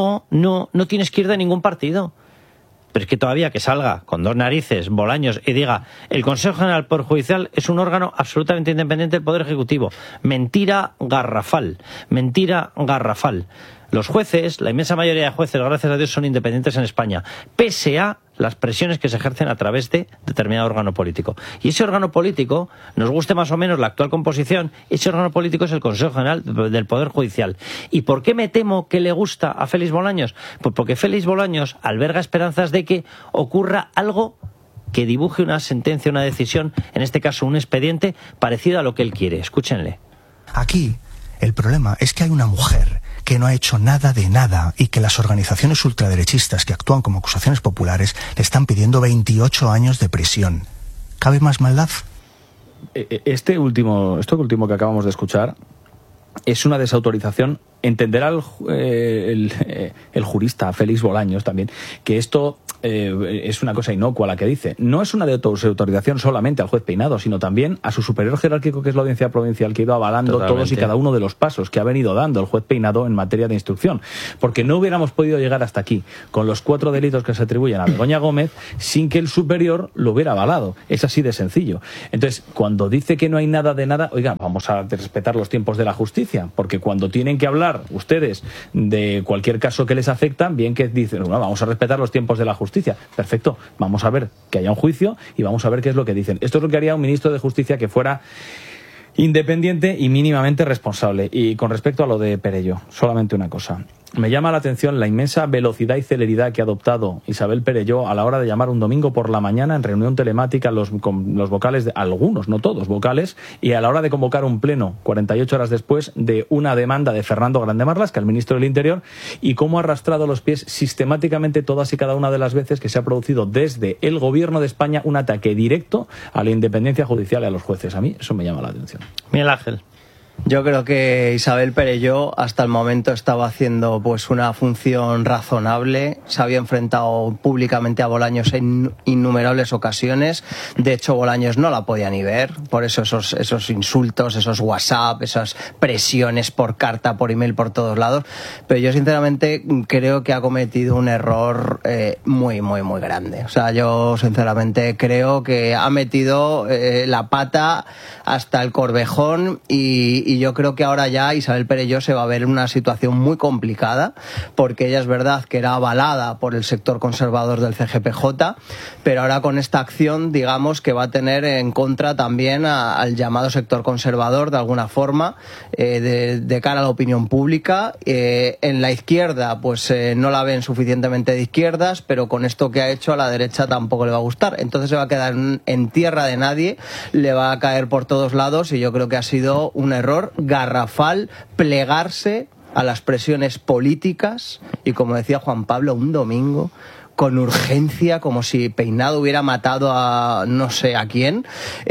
Speaker 2: No tienes que ir de ningún partido. Pero es que todavía que salga con dos narices, Bolaños, y diga, el Consejo General del Poder Judicial es un órgano absolutamente independiente del Poder Ejecutivo. Mentira garrafal. Mentira garrafal. Los jueces, la inmensa mayoría de jueces, gracias a Dios, son independientes en España, pese a las presiones que se ejercen a través de determinado órgano político. Y ese órgano político, nos guste más o menos la actual composición, ese órgano político es el Consejo General del Poder Judicial. ¿Y por qué me temo que le gusta a Félix Bolaños? Pues porque Félix Bolaños alberga esperanzas de que ocurra algo que dibuje una sentencia, una decisión, en este caso un expediente, parecido a lo que él quiere. Escúchenle.
Speaker 22: Aquí el problema es que hay una mujer que no ha hecho nada de nada y que las organizaciones ultraderechistas que actúan como acusaciones populares le están pidiendo 28 años de prisión. ¿Cabe más maldad?
Speaker 4: Esto último que acabamos de escuchar es una desautorización entenderá el jurista Félix Bolaños también que esto es una cosa inocua la que dice. No es una desautorización solamente al juez Peinado, sino también a su superior jerárquico, que es la Audiencia Provincial, que ha ido avalando todos y cada uno de los pasos que ha venido dando el juez Peinado en materia de instrucción. Porque no hubiéramos podido llegar hasta aquí con los 4 delitos que se atribuyen a Begoña Gómez sin que el superior lo hubiera avalado. Es así de sencillo. Entonces, cuando dice que no hay nada de nada, oiga, vamos a respetar los tiempos de la justicia, porque cuando tienen que hablar ustedes de cualquier caso que les afecta, bien que dicen, bueno, vamos a respetar los tiempos de la justicia. Perfecto, vamos a ver que haya un juicio y vamos a ver qué es lo que dicen. Esto es lo que haría un ministro de Justicia que fuera independiente y mínimamente responsable. Y con respecto a lo de Perelló, solamente una cosa. Me llama la atención la inmensa velocidad y celeridad que ha adoptado Isabel Perelló a la hora de llamar un domingo por la mañana en reunión telemática con los vocales, de algunos, no todos, vocales, y a la hora de convocar un pleno 48 horas después de una demanda de Fernando Grande Marlaska, el ministro del Interior, y cómo ha arrastrado los pies sistemáticamente todas y cada una de las veces que se ha producido desde el Gobierno de España un ataque directo a la independencia judicial y a los jueces. A mí eso me llama la atención.
Speaker 2: Miguel Ángel.
Speaker 3: Yo creo que Isabel Perelló hasta el momento estaba haciendo pues una función razonable. Se había enfrentado públicamente a Bolaños en innumerables ocasiones. De hecho, Bolaños no la podía ni ver. Por eso esos insultos, esos WhatsApp, esas presiones por carta, por email, por todos lados. Pero yo sinceramente creo que ha cometido un error muy, muy, muy grande. O sea, yo sinceramente creo que ha metido la pata hasta el corvejón y yo creo que ahora ya Isabel Perelló se va a ver en una situación muy complicada, porque ella es verdad que era avalada por el sector conservador del CGPJ, pero ahora con esta acción, digamos, que va a tener en contra también al llamado sector conservador, de alguna forma, de cara a la opinión pública. En la izquierda, pues no la ven suficientemente de izquierdas, pero con esto que ha hecho a la derecha tampoco le va a gustar. Entonces se va a quedar en tierra de nadie, le va a caer por todos lados, y yo creo que ha sido un error garrafal plegarse a las presiones políticas y, como decía Juan Pablo, un domingo con urgencia, como si Peinado hubiera matado a no sé a quién,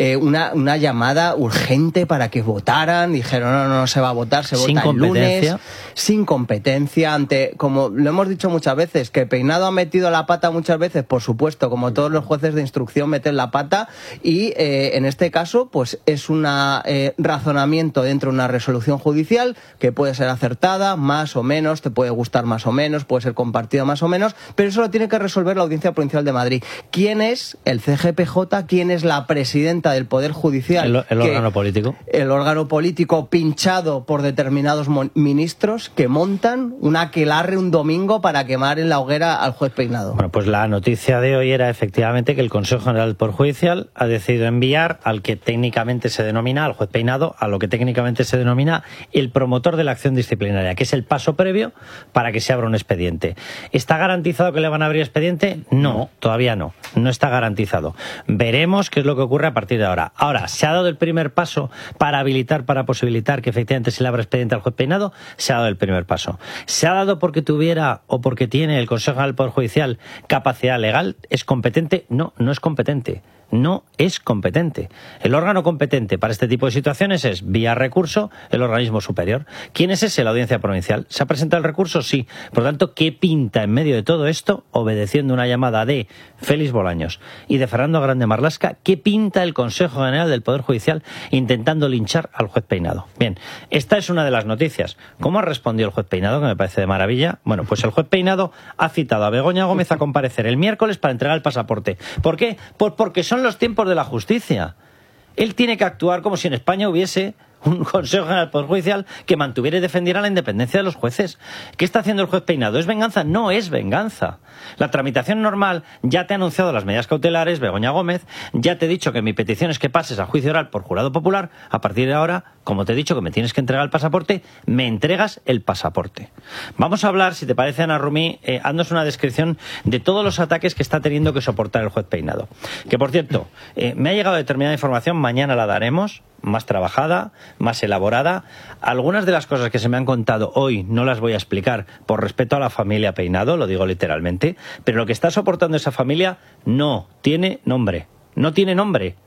Speaker 3: una llamada urgente para que votaran. Dijeron, no se va a votar, se vota el lunes. Sin competencia, ante, como lo hemos dicho muchas veces, que Peinado ha metido la pata muchas veces, por supuesto, como todos los jueces de instrucción meten la pata, y en este caso pues es un razonamiento dentro de una resolución judicial que puede ser acertada, más o menos, te puede gustar más o menos, puede ser compartida más o menos, pero eso lo tiene que resolver la Audiencia Provincial de Madrid. ¿Quién es el CGPJ? ¿Quién es la presidenta del Poder Judicial?
Speaker 2: El órgano político.
Speaker 3: El órgano político pinchado por determinados ministros que montan un aquelarre un domingo para quemar en la hoguera al juez Peinado.
Speaker 2: Bueno, pues la noticia de hoy era efectivamente que el Consejo General del Poder Judicial ha decidido enviar al que técnicamente se denomina, al juez Peinado, a lo que técnicamente se denomina el promotor de la acción disciplinaria, que es el paso previo para que se abra un expediente. ¿Está garantizado que le van a abrir expediente? No, todavía no. No está garantizado. Veremos qué es lo que ocurre a partir de ahora. Ahora, ¿se ha dado el primer paso para habilitar, para posibilitar que efectivamente se le abra expediente al juez Peinado? Se ha dado el primer paso. ¿Se ha dado porque tuviera o porque tiene el Consejo General del Poder Judicial capacidad legal? ¿Es competente? No, no es competente. No es competente. El órgano competente para este tipo de situaciones es, vía recurso, el organismo superior. ¿Quién es ese? La Audiencia Provincial. ¿Se ha presentado el recurso? Sí. Por lo tanto, ¿qué pinta en medio de todo esto, obedeciendo una llamada de Félix Bolaños y de Fernando Grande Marlaska, qué pinta el Consejo General del Poder Judicial intentando linchar al juez Peinado? Bien, esta es una de las noticias. ¿Cómo ha respondido el juez Peinado, que me parece de maravilla? Bueno, pues el juez Peinado ha citado a Begoña Gómez a comparecer el miércoles para entregar el pasaporte. ¿Por qué? Pues porque son los tiempos de la justicia. Él tiene que actuar como si en España hubiese un Consejo General del Poder Judicial que mantuviera y defendiera la independencia de los jueces. ¿Qué está haciendo el juez Peinado? ¿Es venganza? No es venganza. La tramitación normal, ya te ha anunciado las medidas cautelares, Begoña Gómez, ya te he dicho que mi petición es que pases a juicio oral por jurado popular. A partir de ahora, como te he dicho que me tienes que entregar el pasaporte, me entregas el pasaporte. Vamos a hablar, si te parece, Ana Rumí, haznos una descripción de todos los ataques que está teniendo que soportar el juez Peinado. Que, por cierto, me ha llegado determinada información, mañana la daremos, más trabajada, más elaborada. Algunas de las cosas que se me han contado hoy no las voy a explicar por respeto a la familia Peinado, lo digo literalmente, pero lo que está soportando esa familia no tiene nombre. No tiene nombre.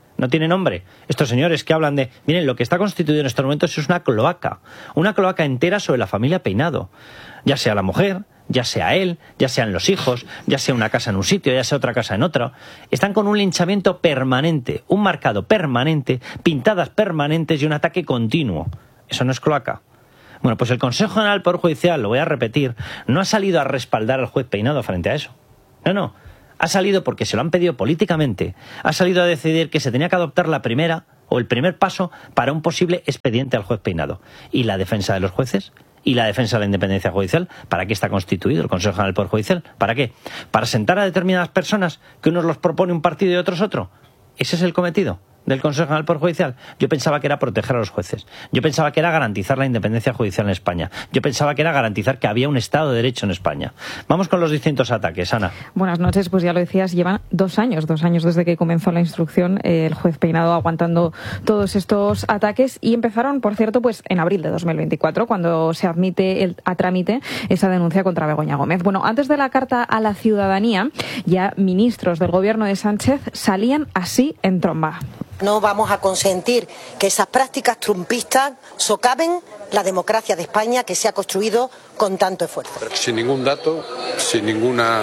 Speaker 2: no tiene nombre. Estos señores que hablan de... Miren, lo que está constituido en estos momentos es una cloaca entera sobre la familia Peinado. Ya sea la mujer, ya sea él, ya sean los hijos, ya sea una casa en un sitio, ya sea otra casa en otro. Están con un linchamiento permanente, un marcado permanente, pintadas permanentes y un ataque continuo. Eso no es cloaca. Bueno, pues el Consejo General del Poder Judicial, lo voy a repetir, no ha salido a respaldar al juez Peinado frente a eso. No. Ha salido porque se lo han pedido políticamente. Ha salido a decidir que se tenía que adoptar la primera o el primer paso para un posible expediente al juez Peinado. ¿Y la defensa de los jueces? ¿Y la defensa de la independencia judicial? ¿Para qué está constituido el Consejo General del Poder Judicial? ¿Para qué? ¿Para sentar a determinadas personas que unos los propone un partido y otros otro? ¿Ese es el cometido del Consejo General del Poder Judicial? Yo pensaba que era proteger a los jueces. Yo pensaba que era garantizar la independencia judicial en España. Yo pensaba que era garantizar que había un Estado de Derecho en España. Vamos con los distintos ataques, Ana.
Speaker 1: Buenas noches, pues ya lo decías, llevan 2 años desde que comenzó la instrucción, el juez Peinado aguantando todos estos ataques, y empezaron, por cierto, pues en abril de 2024, cuando se admite a trámite esa denuncia contra Begoña Gómez. Bueno, antes de la carta a la ciudadanía, ya ministros del gobierno de Sánchez salían así en tromba.
Speaker 6: No vamos a consentir que esas prácticas trumpistas socaven la democracia de España que se ha construido con tanto esfuerzo.
Speaker 23: Sin ningún dato, sin ninguna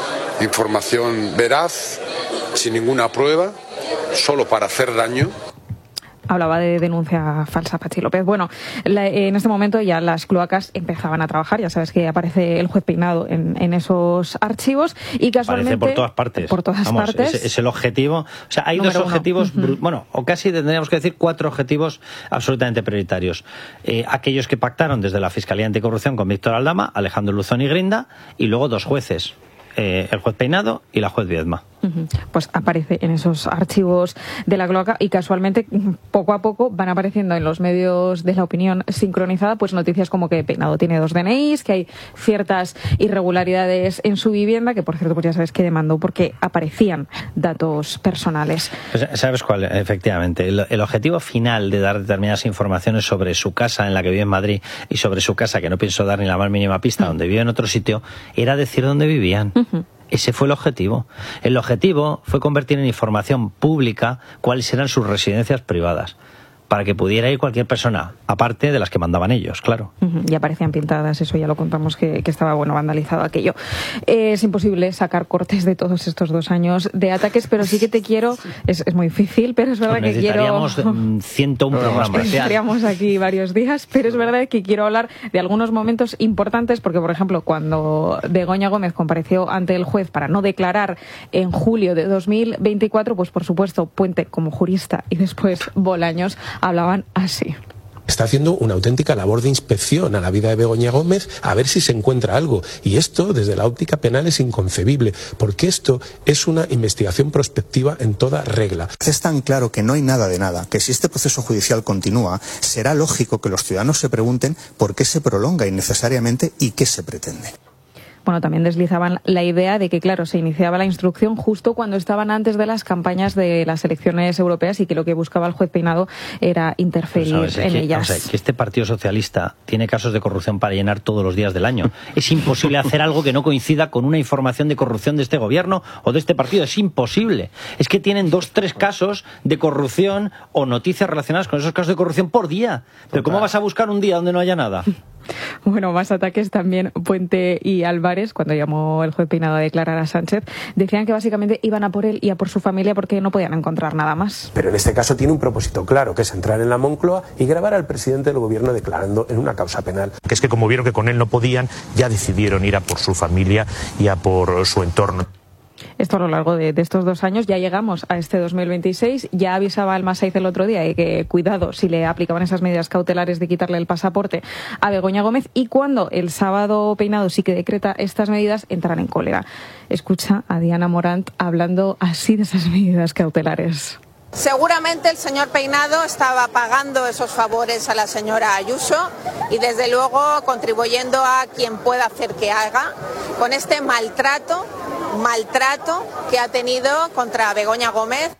Speaker 23: información veraz, sin ninguna prueba, solo para hacer daño.
Speaker 1: Hablaba de denuncia falsa, Pachi López. Bueno, en este momento ya las cloacas empezaban a trabajar. Ya sabes que aparece el juez Peinado en esos archivos y casualmente...
Speaker 2: Aparece por todas partes.
Speaker 1: Por todas partes.
Speaker 2: Es el objetivo. O sea, hay dos objetivos, bueno, o casi tendríamos que decir 4 objetivos absolutamente prioritarios. Aquellos que pactaron desde la Fiscalía Anticorrupción con Víctor Aldama, Alejandro Luzón y Grinda, y luego 2 jueces. El juez Peinado y la juez Viedma.
Speaker 1: Pues aparece en esos archivos de la cloaca y casualmente poco a poco van apareciendo en los medios de la opinión sincronizada pues noticias como que Peinado tiene 2 DNIs, que hay ciertas irregularidades en su vivienda, que por cierto pues ya sabes que demandó porque aparecían datos personales.
Speaker 2: Pues, ¿sabes cuál? Efectivamente, el objetivo final de dar determinadas informaciones sobre su casa en la que vive en Madrid y sobre su casa, que no pienso dar ni la más mínima pista, donde vive en otro sitio, era decir dónde vivían. Ese fue el objetivo. El objetivo fue convertir en información pública cuáles eran sus residencias privadas, para que pudiera ir cualquier persona, aparte de las que mandaban ellos, claro.
Speaker 1: Y aparecían pintadas, eso ya lo contamos que estaba vandalizado aquello. Es imposible sacar cortes de todos estos 2 años de ataques, pero sí que te quiero, es muy difícil, pero es verdad que quiero...
Speaker 2: Necesitaríamos 101 programas.
Speaker 1: Estaríamos aquí varios días, pero es verdad que quiero hablar de algunos momentos importantes, porque por ejemplo, cuando Begoña Gómez compareció ante el juez para no declarar en julio de 2024, pues por supuesto, Puente como jurista y después Bolaños hablaban así.
Speaker 24: Está haciendo una auténtica labor de inspección a la vida de Begoña Gómez a ver si se encuentra algo. Y esto, desde la óptica penal, es inconcebible, porque esto es una investigación prospectiva en toda regla.
Speaker 10: Es tan claro que no hay nada de nada, que si este proceso judicial continúa, será lógico que los ciudadanos se pregunten por qué se prolonga innecesariamente y qué se pretende.
Speaker 1: Bueno, también deslizaban la idea de que, claro, se iniciaba la instrucción justo cuando estaban antes de las campañas de las elecciones europeas y que lo que buscaba el juez Peinado era interferir en ellas.
Speaker 2: O sea, que este Partido Socialista tiene casos de corrupción para llenar todos los días del año. Es imposible hacer algo que no coincida con una información de corrupción de este gobierno o de este partido. Es imposible. Es que tienen 2, 3 casos de corrupción o noticias relacionadas con esos casos de corrupción por día. Pero ¿cómo vas a buscar un día donde no haya nada?
Speaker 1: Bueno, más ataques también. Puente y Álvarez, cuando llamó el juez Peinado a declarar a Sánchez, decían que básicamente iban a por él y a por su familia porque no podían encontrar nada más.
Speaker 25: Pero en este caso tiene un propósito claro, que es entrar en la Moncloa y grabar al presidente del gobierno declarando en una causa penal.
Speaker 26: Que es que como vieron que con él no podían, ya decidieron ir a por su familia y a por su entorno.
Speaker 1: Esto a lo largo de estos 2 años. Ya llegamos a este 2026. Ya avisaba el Masaiz el otro día de que cuidado si le aplicaban esas medidas cautelares de quitarle el pasaporte a Begoña Gómez, y cuando el sábado Peinado sí que decreta estas medidas, entran en cólera. Escucha a Diana Morant hablando así de esas medidas cautelares.
Speaker 7: Seguramente el señor Peinado estaba pagando esos favores a la señora Ayuso y desde luego contribuyendo a quien pueda hacer que haga con este maltrato que ha tenido contra Begoña Gómez.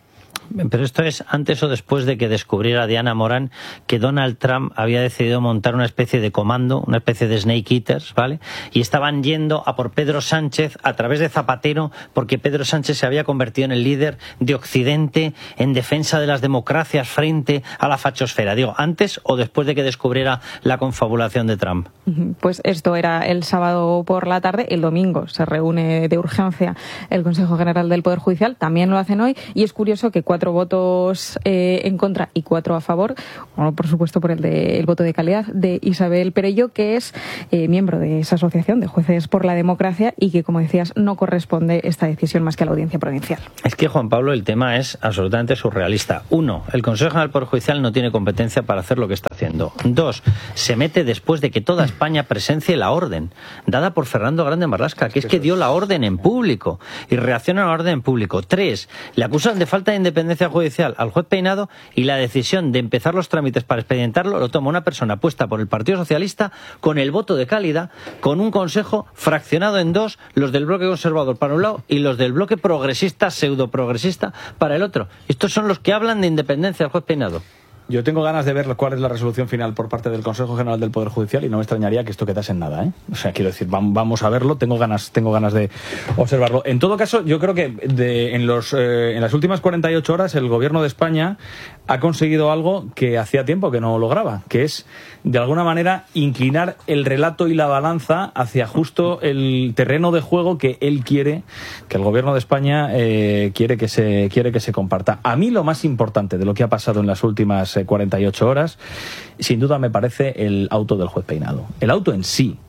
Speaker 2: Pero esto es antes o después de que descubriera Diana Morán que Donald Trump había decidido montar una especie de comando, una especie de Snake Eaters, ¿vale? Y estaban yendo a por Pedro Sánchez a través de Zapatero, porque Pedro Sánchez se había convertido en el líder de Occidente en defensa de las democracias frente a la fachosfera. Digo, antes o después de que descubriera la confabulación de Trump.
Speaker 1: Pues esto era el sábado por la tarde. El domingo se reúne de urgencia el Consejo General del Poder Judicial. También lo hacen hoy. Y es curioso que 4 votos en contra y 4 a favor. Bueno, por supuesto, por el voto de calidad de Isabel Perello, que es miembro de esa asociación de jueces por la democracia y que, como decías, no corresponde esta decisión más que a la Audiencia Provincial.
Speaker 2: Es que, Juan Pablo, el tema es absolutamente surrealista. 1, el Consejo General del Poder Judicial no tiene competencia para hacer lo que está haciendo. 2, se mete después de que toda España presencie la orden dada por Fernando Grande Marlaska, que es que dio la orden en público y reacciona a la orden en público. 3, le acusan de falta de independencia judicial al juez Peinado y la decisión de empezar los trámites para expedientarlo lo toma una persona puesta por el Partido Socialista con el voto de calidad, con un consejo fraccionado en 2, los del bloque conservador para un lado y los del bloque progresista, pseudo progresista para el otro. Estos son los que hablan de independencia del juez Peinado.
Speaker 4: Yo tengo ganas de ver cuál es la resolución final por parte del Consejo General del Poder Judicial y no me extrañaría que esto quedase en nada, ¿eh? O sea, quiero decir, vamos a verlo, tengo ganas de observarlo. En todo caso, yo creo que en las últimas 48 horas el Gobierno de España ha conseguido algo que hacía tiempo que no lograba, que es, de alguna manera, inclinar el relato y la balanza hacia justo el terreno de juego que él quiere, que el Gobierno de España quiere que se comparta. A mí lo más importante de lo que ha pasado en las últimas 48 horas, sin duda me parece el auto del juez Peinado. El auto en sí,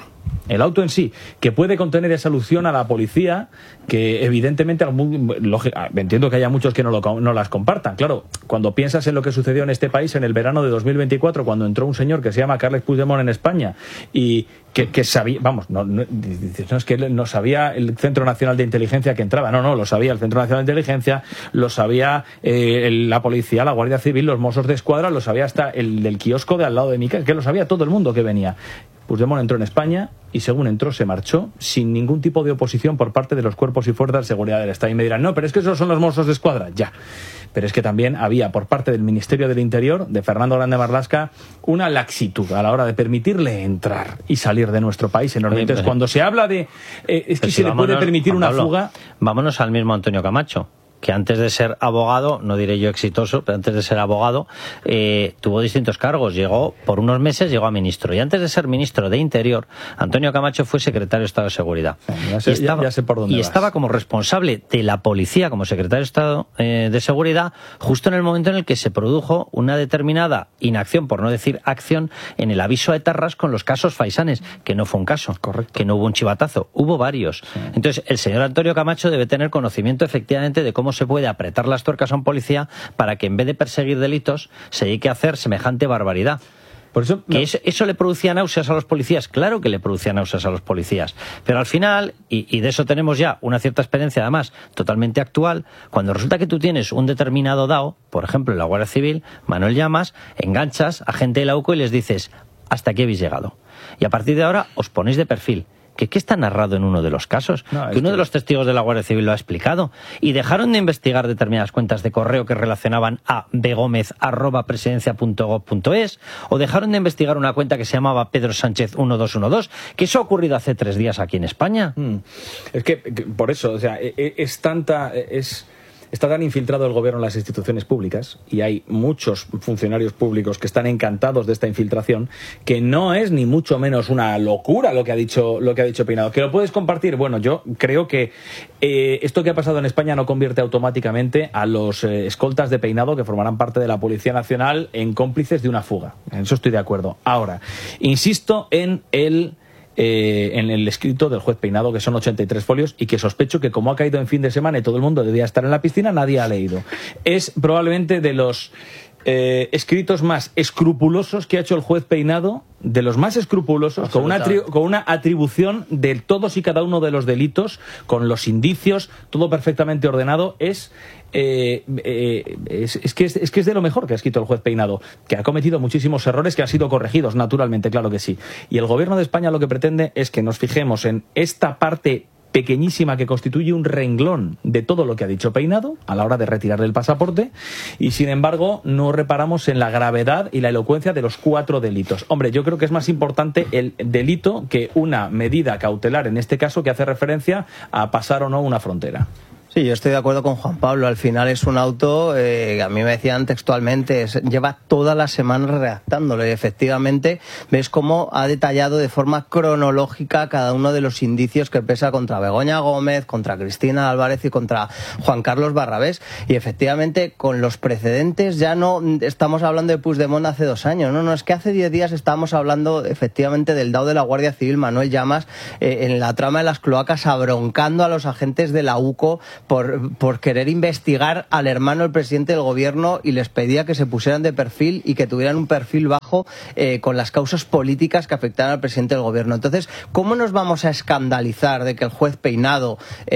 Speaker 4: que puede contener esa alusión a la policía, que evidentemente entiendo que haya muchos que no las compartan. Claro, cuando piensas en lo que sucedió en este país en el verano de 2024, cuando entró un señor que se llama Carles Puigdemont en España y que sabía, no es que no sabía el Centro Nacional de Inteligencia que entraba, no, lo sabía el Centro Nacional de Inteligencia, lo sabía la policía, la Guardia Civil, los Mossos de Escuadra, lo sabía hasta el del kiosco de al lado de mi casa, que lo sabía todo el mundo que venía. Puigdemont entró en España y según entró se marchó sin ningún tipo de oposición por parte de los cuerpos y fuerzas de seguridad del Estado. Y me dirán, no, pero es que esos son los Mossos de Escuadra. Ya. Pero es que también había por parte del Ministerio del Interior, de Fernando Grande Marlaska, una laxitud a la hora de permitirle entrar y salir de nuestro país. Entonces, cuando se habla de es que se le puede permitir una fuga...
Speaker 2: Vámonos al mismo Antonio Camacho, que antes de ser abogado, no diré yo exitoso, pero antes de ser abogado, tuvo distintos cargos. Por unos meses llegó a ministro. Y antes de ser ministro de Interior, Antonio Camacho fue secretario de Estado de Seguridad.
Speaker 4: Ya sé por dónde vas.
Speaker 2: Estaba como responsable de la policía, como secretario de Estado de Seguridad, justo en el momento en el que se produjo una determinada inacción, por no decir acción, en el aviso a etarras con los casos Faisanes, que no fue un caso. Correcto. Que no hubo un chivatazo, hubo varios. Sí. Entonces, el señor Antonio Camacho debe tener conocimiento efectivamente de cómo se puede apretar las tuercas a un policía para que en vez de perseguir delitos se dedique a hacer semejante barbaridad.
Speaker 4: Por eso,
Speaker 2: ¿Que eso le producía náuseas a los policías? Claro que le producía náuseas a los policías. Pero al final, y de eso tenemos ya una cierta experiencia además totalmente actual, cuando resulta que tú tienes un determinado DAO, por ejemplo en la Guardia Civil, Manuel Llamas, enganchas a gente de la UCO y les dices, hasta aquí habéis llegado. Y a partir de ahora os ponéis de perfil. ¿Qué está narrado en uno de los casos? Que uno de los testigos de la Guardia Civil lo ha explicado. Y dejaron de investigar determinadas cuentas de correo que relacionaban a begomez@presidencia.gov.es, o dejaron de investigar una cuenta que se llamaba Pedro Sánchez 1212, que eso ha ocurrido hace 3 días aquí en España.
Speaker 4: Es que por eso, o sea, está tan infiltrado el gobierno en las instituciones públicas y hay muchos funcionarios públicos que están encantados de esta infiltración, que no es ni mucho menos una locura lo que ha dicho Peinado. ¿Que lo puedes compartir? Bueno, yo creo que esto que ha pasado en España no convierte automáticamente a los escoltas de Peinado, que formarán parte de la Policía Nacional, en cómplices de una fuga. En eso estoy de acuerdo. Ahora, insisto en el escrito del juez Peinado, que son 83 folios y que sospecho que, como ha caído en fin de semana y todo el mundo debía estar en la piscina, nadie ha leído. Es probablemente de los escritos más escrupulosos que ha hecho el juez Peinado, de los más escrupulosos, con una atribución de todos y cada uno de los delitos, con los indicios, todo perfectamente ordenado. Es que es de lo mejor que ha escrito el juez Peinado, que ha cometido muchísimos errores que han sido corregidos, naturalmente, claro que sí. Y el gobierno de España lo que pretende es que nos fijemos en esta parte pequeñísima que constituye un renglón de todo lo que ha dicho Peinado a la hora de retirarle el pasaporte, y sin embargo no reparamos en la gravedad y la elocuencia de los 4 delitos. Hombre, yo creo que es más importante el delito que una medida cautelar, en este caso, que hace referencia a pasar o no una frontera.
Speaker 3: Sí, yo estoy de acuerdo con Juan Pablo. Al final es un auto, a mí me decían textualmente, lleva toda la semana redactándolo y efectivamente ves cómo ha detallado de forma cronológica cada uno de los indicios que pesa contra Begoña Gómez, contra Cristina Álvarez y contra Juan Carlos Barrabés. Y efectivamente con los precedentes ya no estamos hablando de Puigdemont hace 2 años, no, es que hace 10 días estábamos hablando efectivamente del DAO de la Guardia Civil, Manuel Llamas, en la trama de las cloacas, abroncando a los agentes de la UCO por querer investigar al hermano del presidente del gobierno, y les pedía que se pusieran de perfil y que tuvieran un perfil bajo con las causas políticas que afectaran al presidente del gobierno. Entonces, ¿cómo nos vamos a escandalizar de que el juez Peinado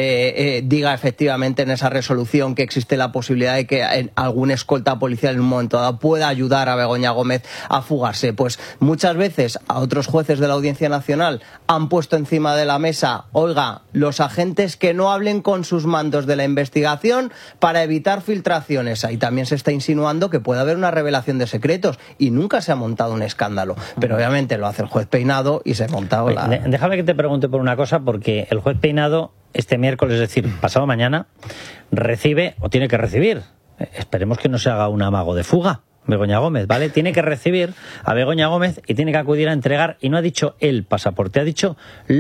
Speaker 3: diga efectivamente en esa resolución que existe la posibilidad de que algún escolta policial en un momento dado pueda ayudar a Begoña Gómez a fugarse? Pues muchas veces a otros jueces de la Audiencia Nacional han puesto encima de la mesa, oiga, los agentes que no hablen con sus mandos de la investigación para evitar filtraciones. Ahí también se está insinuando que puede haber una revelación de secretos y nunca se ha montado un escándalo. Pero obviamente lo hace el juez Peinado y se ha montado la...
Speaker 2: Déjame que te pregunte por una cosa, porque el juez Peinado este miércoles, es decir, pasado mañana, recibe o tiene que recibir, esperemos que no se haga un amago de fuga, Begoña Gómez, ¿vale? Tiene que recibir a Begoña Gómez y tiene que acudir a entregar, y no ha dicho el pasaporte, ha dicho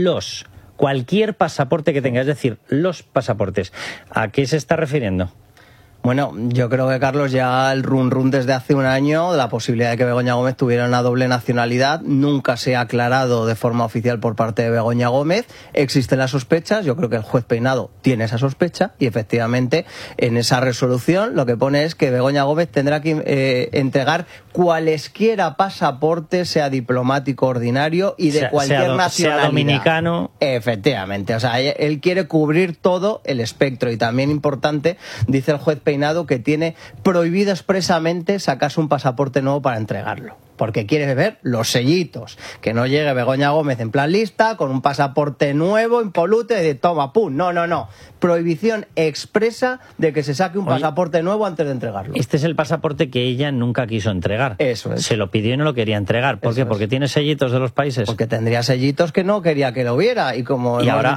Speaker 2: cualquier pasaporte que tenga, es decir, los pasaportes. ¿A qué se está refiriendo?
Speaker 3: Bueno, yo creo que, Carlos, ya el run desde hace un año de la posibilidad de que Begoña Gómez tuviera una doble nacionalidad nunca se ha aclarado de forma oficial por parte de Begoña Gómez. Existen las sospechas, yo creo que el juez Peinado tiene esa sospecha y efectivamente en esa resolución lo que pone es que Begoña Gómez tendrá que entregar cualesquiera pasaportes, sea diplomático ordinario y de cualquier nacionalidad.
Speaker 2: Sea dominicano.
Speaker 3: Efectivamente, o sea, él quiere cubrir todo el espectro. Y también importante, dice el juez Peinado, que tiene prohibido expresamente sacarse un pasaporte nuevo para entregarlo, porque quiere ver los sellitos, que no llegue Begoña Gómez en plan lista con un pasaporte nuevo, impoluto, y de toma, pum, no, prohibición expresa de que se saque un pasaporte nuevo antes de entregarlo.
Speaker 2: Este es el pasaporte que ella nunca quiso entregar.
Speaker 3: Eso es.
Speaker 2: Se lo pidió y no lo quería entregar. ¿Por qué? Porque tiene sellitos de los países.
Speaker 3: Porque tendría sellitos que no quería que lo hubiera, y como
Speaker 2: ahora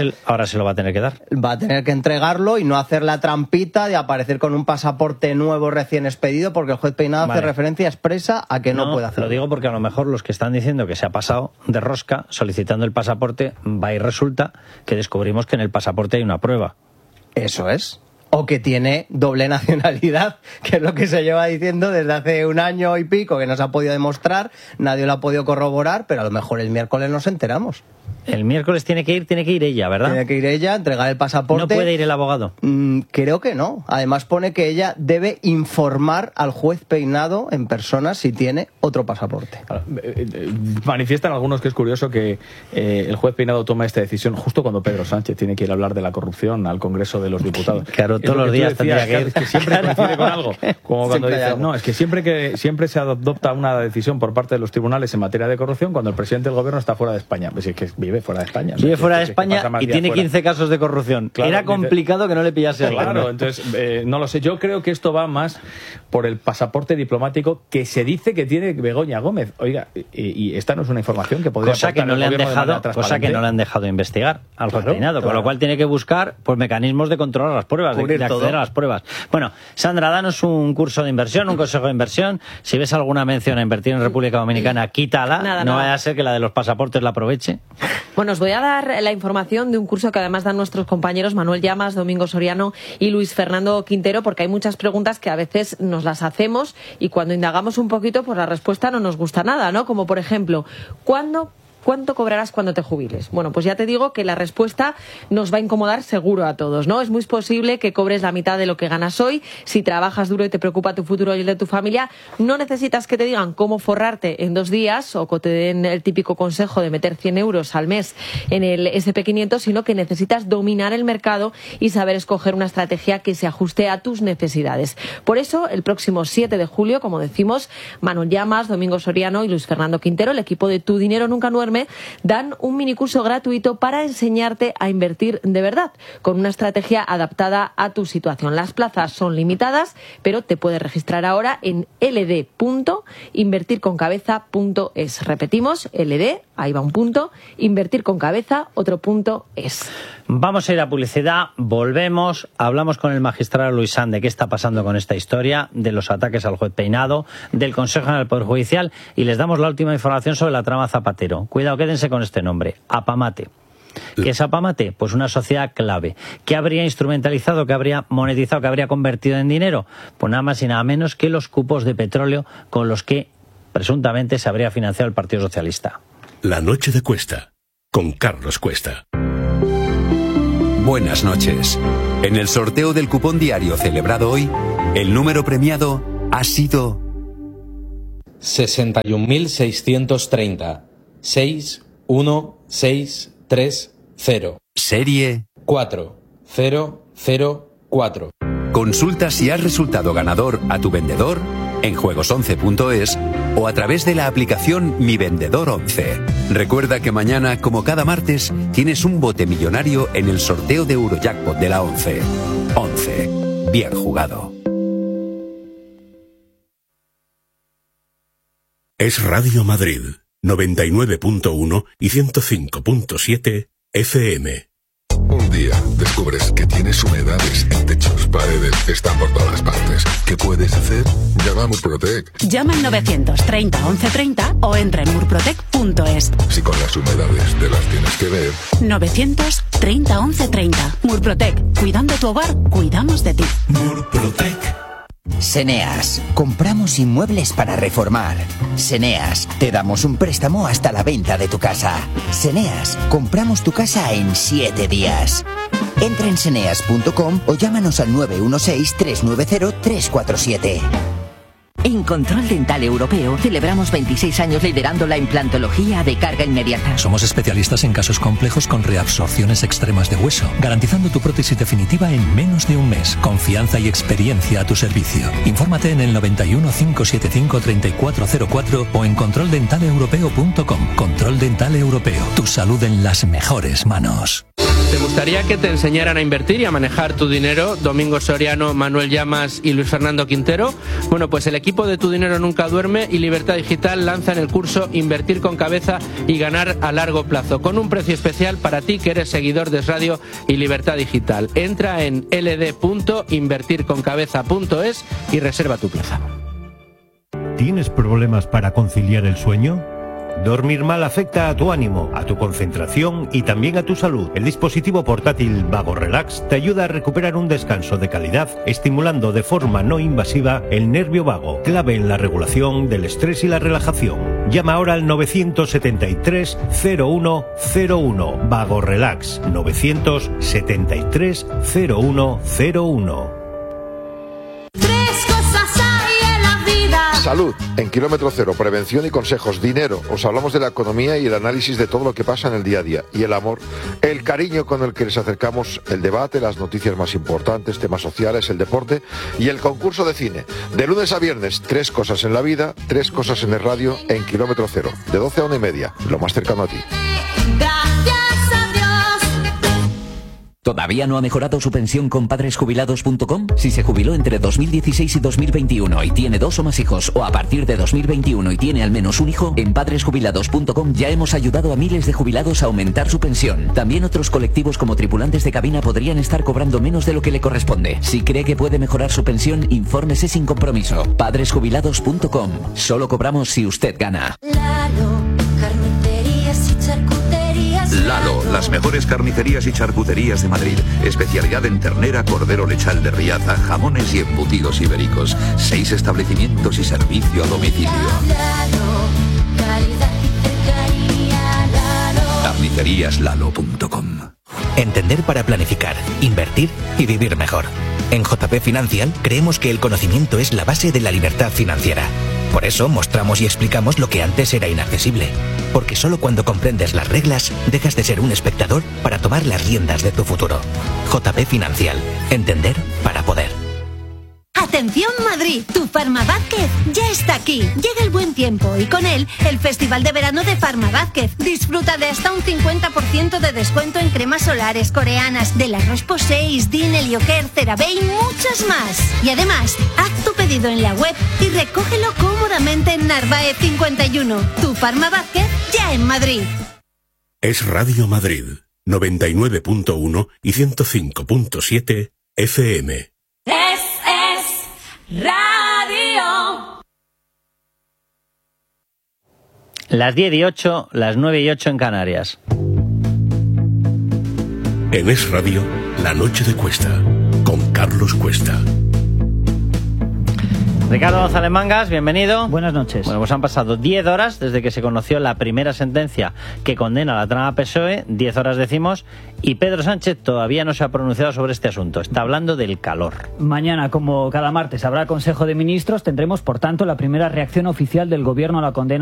Speaker 2: se lo va a tener que dar.
Speaker 3: Va a tener que entregarlo y no hacer la trampita de aparecer con un pasaporte nuevo recién expedido, porque el juez Peinado hace referencia expresa a que no puede hacerlo.
Speaker 2: Lo digo porque a lo mejor los que están diciendo que se ha pasado de rosca solicitando el pasaporte, va y resulta que descubrimos que en el pasaporte hay una prueba.
Speaker 3: Eso es. O que tiene doble nacionalidad, que es lo que se lleva diciendo desde hace un año y pico, que no se ha podido demostrar, nadie lo ha podido corroborar, pero a lo mejor el miércoles nos enteramos.
Speaker 2: El miércoles tiene que ir ella, ¿verdad?
Speaker 3: Tiene que ir ella, entregar el pasaporte.
Speaker 2: ¿No puede ir el abogado?
Speaker 3: Creo que no. Además pone que ella debe informar al juez Peinado en persona si tiene otro pasaporte.
Speaker 4: Manifiestan algunos que es curioso que el juez Peinado toma esta decisión justo cuando Pedro Sánchez tiene que ir a hablar de la corrupción al Congreso de los Diputados.
Speaker 2: Claro, todos los días tendría que ir.
Speaker 4: Es que siempre coincide con algo. Como cuando dice, no, es que siempre se adopta una decisión por parte de los tribunales en materia de corrupción cuando el presidente del gobierno está fuera de España. Pues es que vive fuera de España.
Speaker 2: Vive fuera de España y tiene 15 casos de corrupción.
Speaker 4: Claro,
Speaker 2: era complicado que no le pillase algo.
Speaker 4: Claro, entonces, no lo sé. Yo creo que esto va más por el pasaporte diplomático que se dice que tiene Begoña Gómez. Oiga, y esta no es una información que podría
Speaker 2: cosa que no le han dejado investigar al juez Peinado, con lo cual tiene que buscar mecanismos de controlar las pruebas, de acceder a las pruebas. Bueno, Sandra, danos un curso de inversión, un consejo de inversión. Si ves alguna mención a invertir en República Dominicana, quítala. No vaya a ser que la de los pasaportes la aproveche.
Speaker 5: Bueno, os voy a dar la información de un curso que además dan nuestros compañeros Manuel Llamas, Domingo Soriano y Luis Fernando Quintero, porque hay muchas preguntas que a veces nos las hacemos y cuando indagamos un poquito, pues la respuesta no nos gusta nada, ¿no? Como por ejemplo, ¿cuánto cobrarás cuando te jubiles? Bueno, pues ya te digo que la respuesta nos va a incomodar seguro a todos, ¿no? Es muy posible que cobres la mitad de lo que ganas hoy. Si trabajas duro y te preocupa tu futuro y el de tu familia, no necesitas que te digan cómo forrarte en 2 días o que te den el típico consejo de meter 100 euros al mes en el SP500, sino que necesitas dominar el mercado y saber escoger una estrategia que se ajuste a tus necesidades. Por eso, el próximo 7 de julio, como decimos, Manuel Llamas, Domingo Soriano y Luis Fernando Quintero, el equipo de Tu Dinero Nunca Duerme, Duerme, dan un minicurso gratuito para enseñarte a invertir de verdad, con una estrategia adaptada a tu situación. Las plazas son limitadas, pero te puedes registrar ahora en ld.invertirconcabeza.es. Repetimos, ld, ahí va un punto, invertirconcabeza, otro punto es.
Speaker 2: Vamos a ir a publicidad, volvemos, hablamos con el magistrado Luis Sande, qué está pasando con esta historia de los ataques al juez Peinado, del Consejo General del Poder Judicial, y les damos la última información sobre la trama Zapatero. Cuidado, quédense con este nombre, Apamate. ¿Qué es Apamate? Pues una sociedad clave. ¿Qué habría instrumentalizado, qué habría monetizado, qué habría convertido en dinero? Pues nada más y nada menos que los cupos de petróleo con los que presuntamente se habría financiado el Partido Socialista.
Speaker 21: La noche de Cuesta, con Carlos Cuesta.
Speaker 9: Buenas noches. En el sorteo del cupón diario celebrado hoy, el número premiado ha sido
Speaker 11: 61.630 61630.
Speaker 9: Serie
Speaker 11: 4004.
Speaker 9: Consulta si has resultado ganador a tu vendedor en juegos11.es o a través de la aplicación Mi Vendedor 11. Recuerda que mañana, como cada martes, tienes un bote millonario en el sorteo de Eurojackpot de la 11. 11. Bien jugado.
Speaker 21: Es Radio Madrid, 99.1 y 105.7 FM.
Speaker 12: Un día descubres que tienes humedades en techos, paredes, están por todas partes. ¿Qué puedes hacer? Llama a Murprotec.
Speaker 13: Llama al 930 1130 o entra en murprotec.es.
Speaker 12: Si con las humedades te las tienes que ver.
Speaker 13: 930 1130. Murprotec. Cuidando tu hogar, cuidamos de ti.
Speaker 21: Murprotec.
Speaker 16: Seneas, compramos inmuebles para reformar. Seneas, te damos un préstamo hasta la venta de tu casa. Seneas, compramos tu casa en 7 días. Entra en seneas.com o llámanos al 916-390-347.
Speaker 17: En Control Dental Europeo celebramos 26 años liderando la implantología de carga inmediata.
Speaker 27: Somos especialistas en casos complejos con reabsorciones extremas de hueso, garantizando tu prótesis definitiva en menos de un mes. Confianza y experiencia a tu servicio. Infórmate en el 91 575 3404 o en controldentaleuropeo.com. Control Dental Europeo. Tu salud en las mejores manos.
Speaker 28: ¿Te gustaría que te enseñaran a invertir y a manejar tu dinero? Domingo Soriano, Manuel Llamas y Luis Fernando Quintero. Bueno, pues el equipo de Tu Dinero Nunca Duerme y Libertad Digital lanzan el curso Invertir con Cabeza y Ganar a Largo Plazo, con un precio especial para ti que eres seguidor de Radio y Libertad Digital. Entra en ld.invertirconcabeza.es y reserva tu plaza.
Speaker 29: ¿Tienes problemas para conciliar el sueño? Dormir mal afecta a tu ánimo, a tu concentración y también a tu salud. El dispositivo portátil Vago Relax te ayuda a recuperar un descanso de calidad, estimulando de forma no invasiva el nervio vago, clave en la regulación del estrés y la relajación. Llama ahora al 973 0101. Vago Relax 973 0101.
Speaker 23: Salud, en Kilómetro Cero, prevención y consejos. Dinero, os hablamos de la economía y el análisis de todo lo que pasa en el día a día. Y el amor, el cariño con el que les acercamos el debate, las noticias más importantes, temas sociales, el deporte y el concurso de cine. De lunes a viernes, 3 cosas en la vida, 3 cosas en el radio, en Kilómetro Cero. De 12 a 1:30, lo más cercano a ti.
Speaker 17: ¿Todavía no ha mejorado su pensión con padresjubilados.com? Si se jubiló entre 2016 y 2021 y tiene 2 o más hijos, o a partir de 2021 y tiene al menos un hijo, en padresjubilados.com ya hemos ayudado a miles de jubilados a aumentar su pensión. También otros colectivos como tripulantes de cabina podrían estar cobrando menos de lo que le corresponde. Si cree que puede mejorar su pensión, infórmese sin compromiso. Padresjubilados.com. Solo cobramos si usted gana.
Speaker 8: Lalo, las mejores carnicerías y charcuterías de Madrid. Especialidad en ternera, cordero lechal de Riaza, jamones y embutidos ibéricos. 6 establecimientos y servicio a domicilio. Carniceríaslalo.com.
Speaker 30: Entender para planificar, invertir y vivir mejor. En JP Financial creemos que el conocimiento es la base de la libertad financiera. Por eso mostramos y explicamos lo que antes era inaccesible. Porque solo cuando comprendes las reglas, dejas de ser un espectador para tomar las riendas de tu futuro. JP Financial. Entender para poder.
Speaker 6: Atención Madrid, tu Farma Vázquez ya está aquí. Llega el buen tiempo y con él el Festival de Verano de Farma Vázquez. Disfruta de hasta un 50% de descuento en cremas solares coreanas de la Roche-Posay, Isdin, Helioker, CeraVe y muchas más. Y además, haz tu pedido en la web y recógelo cómodamente en Narváez 51. Tu Farma Vázquez ya en Madrid.
Speaker 21: Es Radio Madrid, 99.1 y 105.7 FM.
Speaker 10: Es Radio.
Speaker 2: Las 10:08, las 9:08 en Canarias.
Speaker 21: En Es Radio, La Noche de Cuesta, con Carlos Cuesta.
Speaker 2: Ricardo González Mangas, bienvenido.
Speaker 14: Buenas noches.
Speaker 2: Bueno, pues han pasado 10 horas desde que se conoció la primera sentencia que condena a la trama PSOE, 10 horas decimos, y Pedro Sánchez todavía no se ha pronunciado sobre este asunto. Está hablando del calor.
Speaker 14: Mañana, como cada martes, habrá Consejo de Ministros. Tendremos, por tanto, la primera reacción oficial del Gobierno a la condena